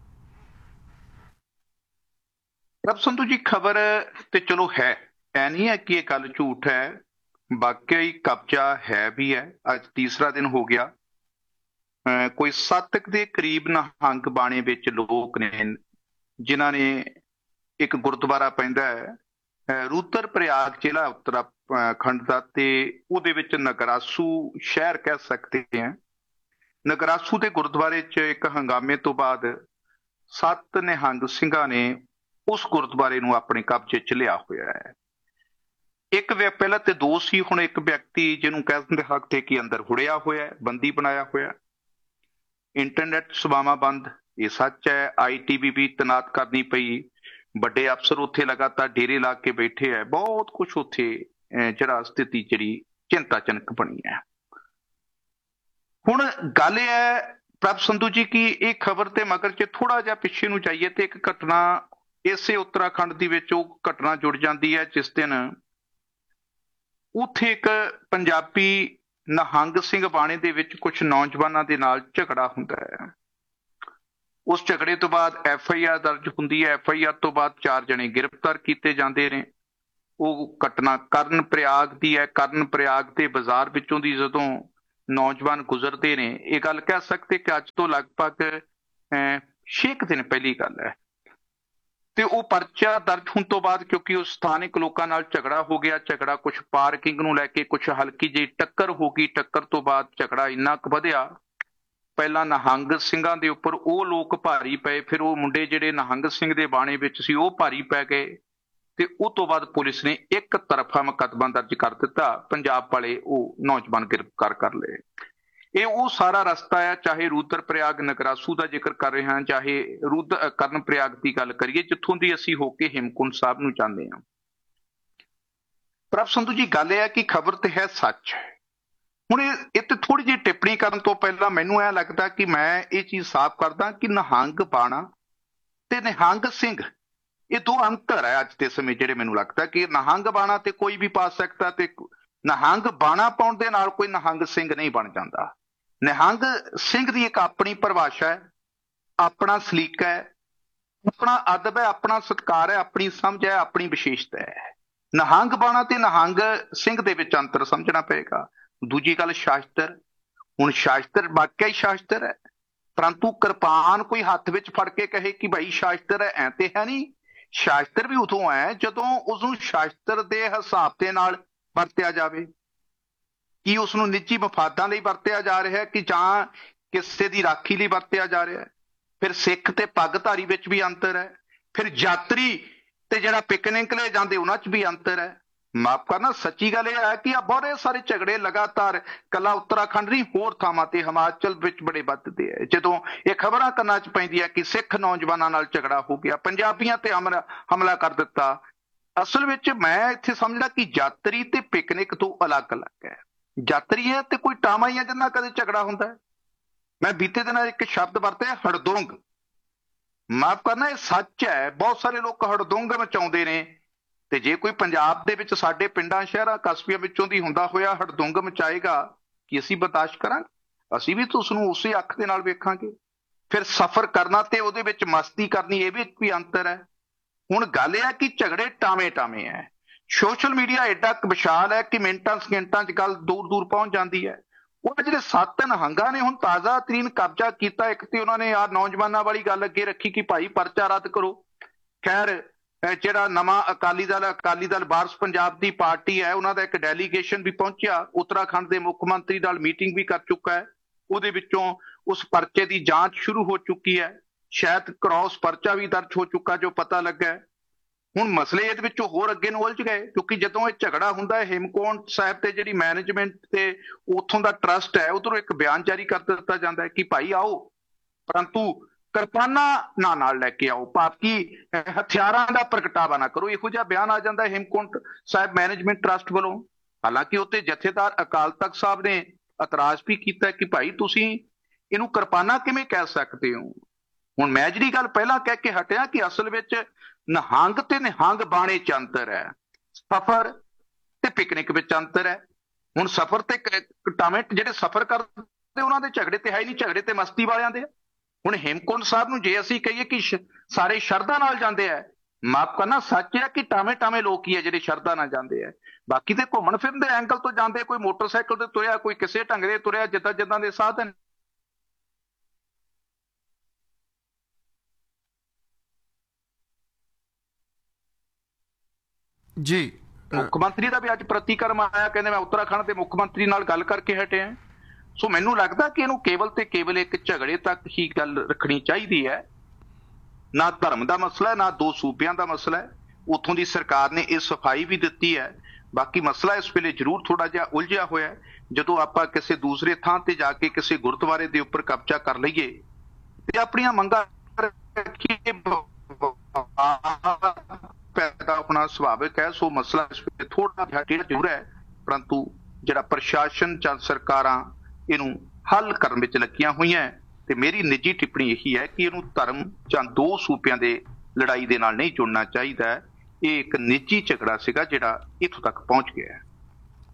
ਪ੍ਰਭ ਸੰਧੂ ਜੀ, ਖਬਰ ਤੇ ਚਲੋ ਹੈ, ਐ ਨਹੀਂ ਹੈ ਕਿ ਇਹ ਗੱਲ ਝੂਠ ਹੈ, ਵਾਕਿਆ ਹੀ ਕਬਜ਼ਾ ਹੈ ਵੀ ਹੈ। ਅੱਜ ਤੀਸਰਾ ਦਿਨ ਹੋ ਗਿਆ। ਕੋਈ 7 ਦੇ ਕਰੀਬ ਨਿਹੰਗ ਬਾਣੇ ਵਿੱਚ ਲੋਕ ਨੇ ਜਿਨ੍ਹਾਂ ਨੇ ਇੱਕ ਗੁਰਦੁਆਰਾ ਪੈਂਦਾ ਹੈ ਰੂਦਰ ਪ੍ਰਯਾਗ ਜ਼ਿਲ੍ਹਾ ਉੱਤਰਾਖੰਡ ਦਾ, ਤੇ ਉਹਦੇ ਵਿੱਚ ਨਗਰਾਸੂ ਸ਼ਹਿਰ ਕਹਿ ਸਕਦੇ ਹਾਂ। ਨਗਰਾਸੂ ਦੇ ਗੁਰਦੁਆਰੇ 'ਚ ਇੱਕ ਹੰਗਾਮੇ ਤੋਂ ਬਾਅਦ 7 ਨਿਹੰਗ ਸਿੰਘਾਂ ਨੇ ਉਸ ਗੁਰਦੁਆਰੇ ਨੂੰ ਆਪਣੇ ਕਬਜ਼ੇ 'ਚ ਲਿਆ ਹੋਇਆ ਹੈ। ਇੱਕ ਪਹਿਲਾਂ ਤੇ 2 ਸੀ, ਹੁਣ ਇੱਕ ਵਿਅਕਤੀ ਜਿਹਨੂੰ ਕਹਿ ਦਿੰਦੇ ਹੱਕ ਤੇ ਕੀ ਅੰਦਰ ਹੁੜਿਆ ਹੋਇਆ ਹੈ, ਬੰਦੀ ਬਣਾਇਆ ਹੋਇਆ। ਇੰਟਰਨੈਟ ਸੇਵਾਵਾਂ ਬੰਦ, ਇਹ ਸੱਚ ਹੈ। ITV ਵੀ ਤੈਨਾਤ ਕਰਨੀ ਪਈ, ਵੱਡੇ ਅਫਸਰ ਉੱਥੇ ਲਗਾਤਾਰ ਡੇਰੇ ਲਾ ਕੇ ਬੈਠੇ ਹੈ। ਬਹੁਤ ਕੁਛ ਉੱਥੇ ਜਿਹੜਾ ਸਥਿਤੀ ਜਿਹੜੀ ਚਿੰਤਾਜਨਕ ਬਣੀ ਹੈ। ਹੁਣ ਗੱਲ ਇਹ ਹੈ ਪ੍ਰਭ ਸੰਧੂ ਜੀ ਕਿ ਇਹ ਖਬਰ ਤੇ ਮਗਰ 'ਚ ਥੋੜਾ ਜਿਹਾ ਪਿੱਛੇ ਨੂੰ ਜਾਈਏ ਤੇ ਇੱਕ ਘਟਨਾ ਇਸੇ ਉੱਤਰਾਖੰਡ ਦੀ ਵਿੱਚ ਉਹ ਘਟਨਾ ਜੁੜ ਜਾਂਦੀ ਹੈ ਜਿਸ ਦਿਨ ਉੱਥੇ ਇੱਕ ਪੰਜਾਬੀ ਨਿਹੰਗ ਸਿੰਘ ਬਾਣੇ ਦੇ ਵਿੱਚ ਕੁਝ ਨੌਜਵਾਨਾਂ ਦੇ ਨਾਲ ਝਗੜਾ ਹੁੰਦਾ ਹੈ। ਉਸ ਝਗੜੇ ਤੋਂ ਬਾਅਦ FIR ਦਰਜ ਹੁੰਦੀ ਹੈ। FIR ਤੋਂ ਬਾਅਦ 4 ਜਣੇ ਗ੍ਰਿਫਤਾਰ ਕੀਤੇ ਜਾਂਦੇ ਨੇ। ਉਹ ਘਟਨਾ ਕਰਨ ਪ੍ਰਯਾਗ ਦੀ ਹੈ। ਕਰਨ ਪ੍ਰਯਾਗ ਦੇ ਬਾਜ਼ਾਰ ਵਿੱਚੋਂ ਦੀ ਜਦੋਂ ਨੌਜਵਾਨ ਗੁਜ਼ਰਦੇ ਨੇ, ਇਹ ਗੱਲ ਕਹਿ ਸਕਦੇ ਕਿ ਅੱਜ ਤੋਂ ਲਗਭਗ 6 ਦਿਨ ਪਹਿਲੀ ਗੱਲ ਹੈ। ਤੇ ਉਹ ਪਰਚਾ ਦਰਜ ਹੋਣ ਤੋਂ ਬਾਅਦ, ਕਿਉਂਕਿ ਉਹ ਸਥਾਨਕ ਲੋਕਾਂ ਨਾਲ ਝਗੜਾ ਹੋ ਗਿਆ, ਝਗੜਾ ਕੁਛ ਪਾਰਕਿੰਗ ਨੂੰ ਲੈ ਕੇ, ਕੁਛ ਹਲਕੀ ਜਿਹੀ ਟੱਕਰ ਹੋ ਗਈ, ਟੱਕਰ ਤੋਂ ਬਾਅਦ ਝਗੜਾ ਇੰਨਾ ਕੁ ਵਧਿਆ, ਪਹਿਲਾਂ ਨਿਹੰਗ ਸਿੰਘਾਂ ਦੇ ਉੱਪਰ ਉਹ ਲੋਕ ਭਾਰੀ ਪਏ, ਫਿਰ ਉਹ ਮੁੰਡੇ ਜਿਹੜੇ ਨਿਹੰਗ ਸਿੰਘ ਦੇ ਬਾਣੇ ਵਿੱਚ ਸੀ ਉਹ ਭਾਰੀ ਪੈ ਗਏ, ਤੇ ਉਹ ਤੋਂ ਬਾਅਦ ਪੁਲਿਸ ਨੇ ਇੱਕ ਤਰਫਾ ਮੁਕੱਦਮਾ ਦਰਜ ਕਰ ਦਿੱਤਾ। ਪੰਜਾਬ ਵਾਲੇ ਉਹ ਨੌਜਵਾਨ ਗ੍ਰਿਫਤਾਰ ਕਰ ਲਏ। ਇਹ ਉਹ ਸਾਰਾ ਰਸਤਾ ਹੈ, ਚਾਹੇ ਰੂਦਰ ਪ੍ਰਯਾਗ ਨਗਰਾਸੂ ਦਾ ਜ਼ਿਕਰ ਕਰ ਰਹੇ ਹਾਂ, ਚਾਹੇ ਕਰਨ ਪ੍ਰਯਾਗ ਦੀ ਗੱਲ ਕਰੀਏ, ਜਿੱਥੋਂ ਦੀ ਅਸੀਂ ਹੋ ਕੇ ਹੇਮਕੁੰਟ ਸਾਹਿਬ ਨੂੰ ਜਾਂਦੇ ਹਾਂ। ਪ੍ਰਭ ਸੰਧੂ ਜੀ, ਗੱਲ ਇਹ ਹੈ ਕਿ ਖਬਰ ਤੇ ਹੈ ਸੱਚ। ਹੁਣ ਇਹ ਤੇ ਥੋੜੀ ਜਿਹੀ ਟਿੱਪਣੀ ਕਰਨ ਤੋਂ ਪਹਿਲਾਂ ਮੈਨੂੰ ਇਹ ਲੱਗਦਾ ਕਿ ਮੈਂ ਇਹ ਚੀਜ਼ ਸਾਫ਼ ਕਰਦਾ ਕਿ ਨਿਹੰਗ ਬਾਣਾ ਤੇ ਨਿਹੰਗ ਸਿੰਘ ਇਹ ਦੋ ਅੰਤਰ ਹੈ ਅੱਜ ਦੇ ਸਮੇਂ, ਜਿਹੜੇ ਮੈਨੂੰ ਲੱਗਦਾ ਕਿ ਨਿਹੰਗ ਬਾਣਾ ਤੇ ਕੋਈ ਵੀ ਪਾ ਸਕਦਾ, ਤੇ ਨਿਹੰਗ ਬਾਣਾ ਪਾਉਣ ਦੇ ਨਾਲ ਕੋਈ ਨਿਹੰਗ ਸਿੰਘ ਨਹੀਂ ਬਣ ਜਾਂਦਾ। ਨਿਹੰਗ ਸਿੰਘ ਦੀ ਇੱਕ ਆਪਣੀ ਪਰਿਭਾਸ਼ਾ ਹੈ, ਆਪਣਾ ਸਲੀਕਾ ਹੈ, ਆਪਣਾ ਅਦਬ ਹੈ, ਆਪਣਾ ਸਤਿਕਾਰ ਹੈ, ਆਪਣੀ ਸਮਝ ਹੈ, ਆਪਣੀ ਵਿਸ਼ੇਸ਼ਤਾ ਹੈ। ਨਿਹੰਗ ਬਾਣਾ ਤੇ ਨਿਹੰਗ ਸਿੰਘ ਦੇ ਵਿੱਚ ਅੰਤਰ ਸਮਝਣਾ ਪਏਗਾ। ਦੂਜੀ ਗੱਲ ਸ਼ਾਸਤਰ, ਹੁਣ ਸ਼ਾਸਤਰ ਵਾਕਿਆ ਹੀ ਸ਼ਾਸਤਰ ਹੈ, ਪਰੰਤੂ ਕਿਰਪਾਨ ਕੋਈ ਹੱਥ ਵਿੱਚ ਫੜ ਕੇ ਕਹੇ ਕਿ ਭਾਈ ਸ਼ਾਸਤਰ ਹੈ, ਐ ਤੇ ਹੈ ਨਹੀਂ। ਸ਼ਾਸਤਰ ਵੀ ਉਦੋਂ ਹੈ ਜਦੋਂ ਉਸਨੂੰ ਸ਼ਾਸਤਰ ਦੇ ਹਿਸਾਬ ਦੇ ਨਾਲ ਵਰਤਿਆ ਜਾਵੇ। ਕੀ ਉਸ ਨੂੰ ਨਿੱਜੀ ਮਫਾਦਾਂ ਲਈ ਵਰਤਿਆ ਜਾ ਰਿਹਾ ਹੈ ਕਿ ਜਾਂ ਕਿਸੇ ਦੀ ਰਾਖੀ ਲਈ ਵਰਤਿਆ ਜਾ ਰਿਹਾ ਹੈ? ਫਿਰ ਸਿੱਖ ਤੇ ਪੱਗਧਾਰੀ ਵਿੱਚ ਵੀ ਅੰਤਰ ਹੈ। ਫਿਰ ਯਾਤਰੀ ਤੇ ਜਿਹੜਾ ਪਿਕਨਿਕ ਲੈ ਜਾਂਦੇ ਉਹਨਾਂ 'ਚ ਵੀ ਅੰਤਰ ਹੈ। ਮਾਫ ਕਰਨਾ, ਸੱਚੀ ਗੱਲ ਇਹ ਹੈ ਕਿ ਆ ਬਹੁਤ ਸਾਰੇ ਝਗੜੇ ਲਗਾਤਾਰ ਕੱਲਾ ਉੱਤਰਾਖੰਡ ਨਹੀਂ, ਹੋਰ ਥਾਵਾਂ ਤੇ ਹਿਮਾਚਲ ਵਿੱਚ ਬੜੇ ਵੱਧਦੇ ਹੈ। ਜਦੋਂ ਇਹ ਖਬਰਾਂ ਕੰਨਾਂ 'ਚ ਪੈਂਦੀ ਹੈ ਕਿ ਸਿੱਖ ਨੌਜਵਾਨਾਂ ਨਾਲ ਝਗੜਾ ਹੋ ਗਿਆ, ਪੰਜਾਬੀਆਂ ਤੇ ਹਮਲਾ ਕਰ ਦਿੱਤਾ, ਅਸਲ ਵਿੱਚ ਮੈਂ ਇੱਥੇ ਸਮਝਦਾ ਕਿ ਯਾਤਰੀ ਤੇ ਪਿਕਨਿਕ ਤੋਂ ਅਲੱਗ-ਅਲੱਗ ਹੈ। ਯਾਤਰੀ ਹੈ ਤੇ ਕੋਈ ਟਾਮਾ ਹੀ ਹੈ ਜਿੰਨਾ ਕਦੇ ਝਗੜਾ ਹੁੰਦਾ ਹੈ। ਮੈਂ ਬੀਤੇ ਦਿਨਾਂ ਇੱਕ ਸ਼ਬਦ ਵਰਤਿਆ, ਹੜਦੋਂਗ। ਮਾਫ ਕਰਨਾ, ਇਹ ਸੱਚ ਹੈ, ਬਹੁਤ ਸਾਰੇ ਲੋਕ ਹੜਦੋਂਗ ਮਚਾਉਂਦੇ ਨੇ, ਤੇ ਜੇ ਕੋਈ ਪੰਜਾਬ ਦੇ ਵਿੱਚ ਸਾਡੇ ਪਿੰਡਾਂ ਸ਼ਹਿਰਾਂ ਕਸਬਿਆਂ ਵਿੱਚੋਂ ਦੀ ਹੁੰਦਾ ਹੋਇਆ ਹੜਦੁੰਗ ਮਚਾਏਗਾ ਕਿ ਅਸੀਂ ਬਰਦਾਸ਼ਤ ਕਰਾਂਗੇ? ਅਸੀਂ ਵੀ ਤਾਂ ਉਸਨੂੰ ਉਸੇ ਅੱਖ ਦੇ ਨਾਲ ਵੇਖਾਂਗੇ। ਫਿਰ ਸਫ਼ਰ ਕਰਨਾ ਤੇ ਉਹਦੇ ਵਿੱਚ ਮਸਤੀ ਕਰਨੀ, ਇਹ ਵਿੱਚ ਵੀ ਅੰਤਰ ਹੈ। ਹੁਣ ਗੱਲ ਇਹ ਹੈ ਕਿ ਝਗੜੇ ਟਾਵੇਂ ਹੈ। ਸੋਸ਼ਲ ਮੀਡੀਆ ਐਡਾ ਕੁ ਵਿਸ਼ਾਲ ਹੈ ਕਿ ਮਿੰਟਾਂ ਸਕਿੰਟਾਂ 'ਚ ਗੱਲ ਦੂਰ ਦੂਰ ਪਹੁੰਚ ਜਾਂਦੀ ਹੈ। ਉਹ ਜਿਹੜੇ 7 ਨਿਹੰਗਾਂ ਨੇ ਹੁਣ ਤਾਜ਼ਾ ਤਰੀਨ ਕਬਜ਼ਾ ਕੀਤਾ, ਇੱਕ ਤੇ ਉਹਨਾਂ ਨੇ ਨੌਜਵਾਨਾਂ ਵਾਲੀ ਗੱਲ ਅੱਗੇ ਰੱਖੀ ਕਿ ਭਾਈ ਪਰਚਾ ਰੱਦ ਕਰੋ। ਖੈਰ, ਜਿਹੜਾ ਨਵਾਂ ਅਕਾਲੀ ਦਲ ਵਾਰਸ ਪੰਜਾਬ ਦੀ ਪਾਰਟੀ ਹੈ, ਉਹਨਾਂ ਦਾ ਇੱਕ ਡੈਲੀਗੇਸ਼ਨ ਵੀ ਪਹੁੰਚਿਆ, ਉੱਤਰਾਖੰਡ ਦੇ ਮੁੱਖ ਮੰਤਰੀ ਨਾਲ ਮੀਟਿੰਗ ਵੀ ਕਰ ਚੁੱਕਾ ਹੈ। ਉਹਦੇ ਵਿੱਚੋਂ ਉਸ ਪਰਚੇ ਦੀ ਜਾਂਚ ਸ਼ੁਰੂ ਹੋ ਚੁੱਕੀ ਹੈ। ਸ਼ਾਇਦ ਕ੍ਰਾਸ ਪਰਚਾ ਵੀ ਦਰਜ ਹੋ ਚੁੱਕਾ ਜੋ ਪਤਾ ਲੱਗਾ। ਹੁਣ ਮਸਲੇ ਇਹਦੇ ਵਿੱਚੋਂ ਹੋਰ ਅੱਗੇ ਨੂੰ ਉਲਝ ਗਏ, ਕਿਉਂਕਿ ਜਦੋਂ ਇਹ ਝਗੜਾ ਹੁੰਦਾ ਹੈ ਹੇਮਕੁੰਟ ਸਾਹਿਬ ਤੇ ਜਿਹੜੀ ਮੈਨੇਜਮੈਂਟ ਤੇ ਉੱਥੋਂ ਦਾ ਟਰਸਟ ਹੈ, ਉਧਰੋਂ ਇੱਕ ਬਿਆਨ ਜਾਰੀ ਕਰ ਦਿੱਤਾ ਜਾਂਦਾ ਹੈ ਕਿ ਭਾਈ ਆਓ, ਪਰੰਤੂ ਕਿਰਪਾਨਾਂ ਨਾਲ ਲੈ ਕੇ ਆਓ, ਭਾਵ ਹਥਿਆਰਾਂ ਦਾ ਪ੍ਰਗਟਾਵਾ ਨਾ ਕਰੋ। ਇਹੋ ਜਿਹਾ ਬਿਆਨ ਆ ਜਾਂਦਾ ਹੈ ਹੇਮਕੁੰਟ ਸਾਹਿਬ ਮੈਨੇਜਮੈਂਟ ਟਰਸਟ ਵੱਲੋਂ। ਹਾਲਾਂਕਿ ਉੱਤੇ ਜਥੇਦਾਰ ਅਕਾਲ ਤਖਤ ਸਾਹਿਬ ਨੇ ਇਤਰਾਜ਼ ਵੀ ਕੀਤਾ ਕਿ ਭਾਈ ਤੁਸੀਂ ਇਹਨੂੰ ਕਿਰਪਾਨਾਂ ਕਿਵੇਂ ਕਹਿ ਸਕਦੇ ਹੋ। ਹੁਣ ਮੈਂ ਜਿਹੜੀ ਗੱਲ ਪਹਿਲਾਂ ਕਹਿ ਕੇ ਹਟਿਆ ਕਿ ਅਸਲ ਵਿੱਚ ਨਿਹੰਗ ਤੇ ਨਿਹੰਗ ਬਾਣੇ 'ਚ ਅੰਤਰ ਹੈ, ਸਫ਼ਰ ਤੇ ਪਿਕਨਿਕ ਵਿੱਚ ਅੰਤਰ ਹੈ। ਹੁਣ ਸਫ਼ਰ ਤੇ ਟਾਵੇਂ ਜਿਹੜੇ ਸਫ਼ਰ ਕਰਦੇ ਉਹਨਾਂ ਦੇ ਝਗੜੇ ਤੇ ਹੈ ਨਹੀਂ, ਝਗੜੇ ਤੇ ਮਸਤੀ ਵਾਲਿਆਂ ਦੇ। ਹੁਣ ਹੇਮਕੁੰਟ ਸਾਹਿਬ ਨੂੰ ਜੇ ਅਸੀਂ ਕਹੀਏ ਕਿ ਸਾਰੇ ਸ਼ਰਧਾ ਨਾਲ ਜਾਂਦੇ ਹੈ, ਮਾਫ ਕਰਨਾ, ਸੱਚ ਹੈ ਕਿ ਟਾਵੇਂ ਲੋਕ ਹੀ ਹੈ ਜਿਹੜੇ ਸ਼ਰਧਾ ਨਾਲ ਜਾਂਦੇ ਹੈ। ਬਾਕੀ ਤੇ ਘੁੰਮਣ ਫਿਰਨ ਦੇ ਐਂਗਲ ਤੋਂ ਜਾਂਦੇ, ਕੋਈ ਮੋਟਰਸਾਈਕਲ ਤੇ ਤੁਰਿਆ, ਕੋਈ ਕਿਸੇ ਢੰਗ ਦੇ ਤੁਰਿਆ, ਜਿੱਦਾਂ ਦੇ ਸਾਧਨ। ਜੀ, ਮੁੱਖ ਮੰਤਰੀ ਦਾ ਵੀ ਅੱਜ ਪ੍ਰਤੀਕਰਮ ਆਇਆ, ਕਹਿੰਦੇ ਮੈਂ ਉੱਤਰਾਖੰਡ ਦੇ ਮੁੱਖ ਮੰਤਰੀ ਨਾਲ ਗੱਲ ਕਰਕੇ ਹਟਿਆ। ਸੋ ਮੈਨੂੰ ਲੱਗਦਾ ਕਿ ਇਹਨੂੰ ਕੇਵਲ ਤੇ ਕੇਵਲ ਇੱਕ ਝਗੜੇ ਤੱਕ ਹੀ ਗੱਲ ਰੱਖਣੀ ਚਾਹੀਦੀ ਹੈ। ਨਾ ਧਰਮ ਦਾ ਮਸਲਾ ਹੈ, ਨਾ ਦੋ ਸੂਬਿਆਂ ਦਾ ਮਸਲਾ ਹੈ। ਉੱਥੋਂ ਦੀ ਸਰਕਾਰ ਨੇ ਇਹ ਸਫਾਈ ਵੀ ਦਿੱਤੀ ਹੈ। ਬਾਕੀ ਮਸਲਾ ਇਸ ਵੇਲੇ ਜ਼ਰੂਰ ਥੋੜਾ ਜਿਹਾ ਉਲਝਿਆ ਹੋਇਆ ਹੈ। ਜਦੋਂ ਆਪਾਂ ਕਿਸੇ ਦੂਸਰੇ ਥਾਂ ਤੇ ਜਾ ਕੇ ਕਿਸੇ ਗੁਰਦੁਆਰੇ ਦੇ ਉੱਪਰ ਕਬਜ਼ਾ ਕਰ ਲਈਏ ਤੇ ਆਪਣੀਆਂ ਮੰਗਾਂ ਰੱਖੀਏ, ਪੈਦਾ ਹੋਣਾ ਸੁਭਾਵਿਕ ਹੈ। ਸੋ ਮਸਲਾ ਇਸ ਵੇਲੇ ਥੋੜਾ ਜਿਹਾ ਜ਼ਰੂਰ ਹੈ, ਪਰੰਤੂ ਜਿਹੜਾ ਪ੍ਰਸ਼ਾਸਨ ਜਾਂ ਸਰਕਾਰਾਂ ਇਹਨੂੰ ਹੱਲ ਕਰਨ ਵਿੱਚ ਲੱਗੀਆਂ ਹੋਈਆਂ। ਤੇ ਮੇਰੀ ਨਿੱਜੀ ਟਿੱਪਣੀ ਇਹੀ ਹੈ ਕਿ ਇਹਨੂੰ ਧਰਮ ਜਾਂ ਦੋ ਸੂਬਿਆਂ ਦੇ ਲੜਾਈ ਦੇ ਨਾਲ ਨਹੀਂ ਜੁੜਨਾ ਚਾਹੀਦਾ। ਇਹ ਇੱਕ ਨਿੱਜੀ ਝਗੜਾ ਸੀਗਾ ਜਿਹੜਾ ਇੱਥੋਂ ਤੱਕ ਪਹੁੰਚ ਗਿਆ ਹੈ।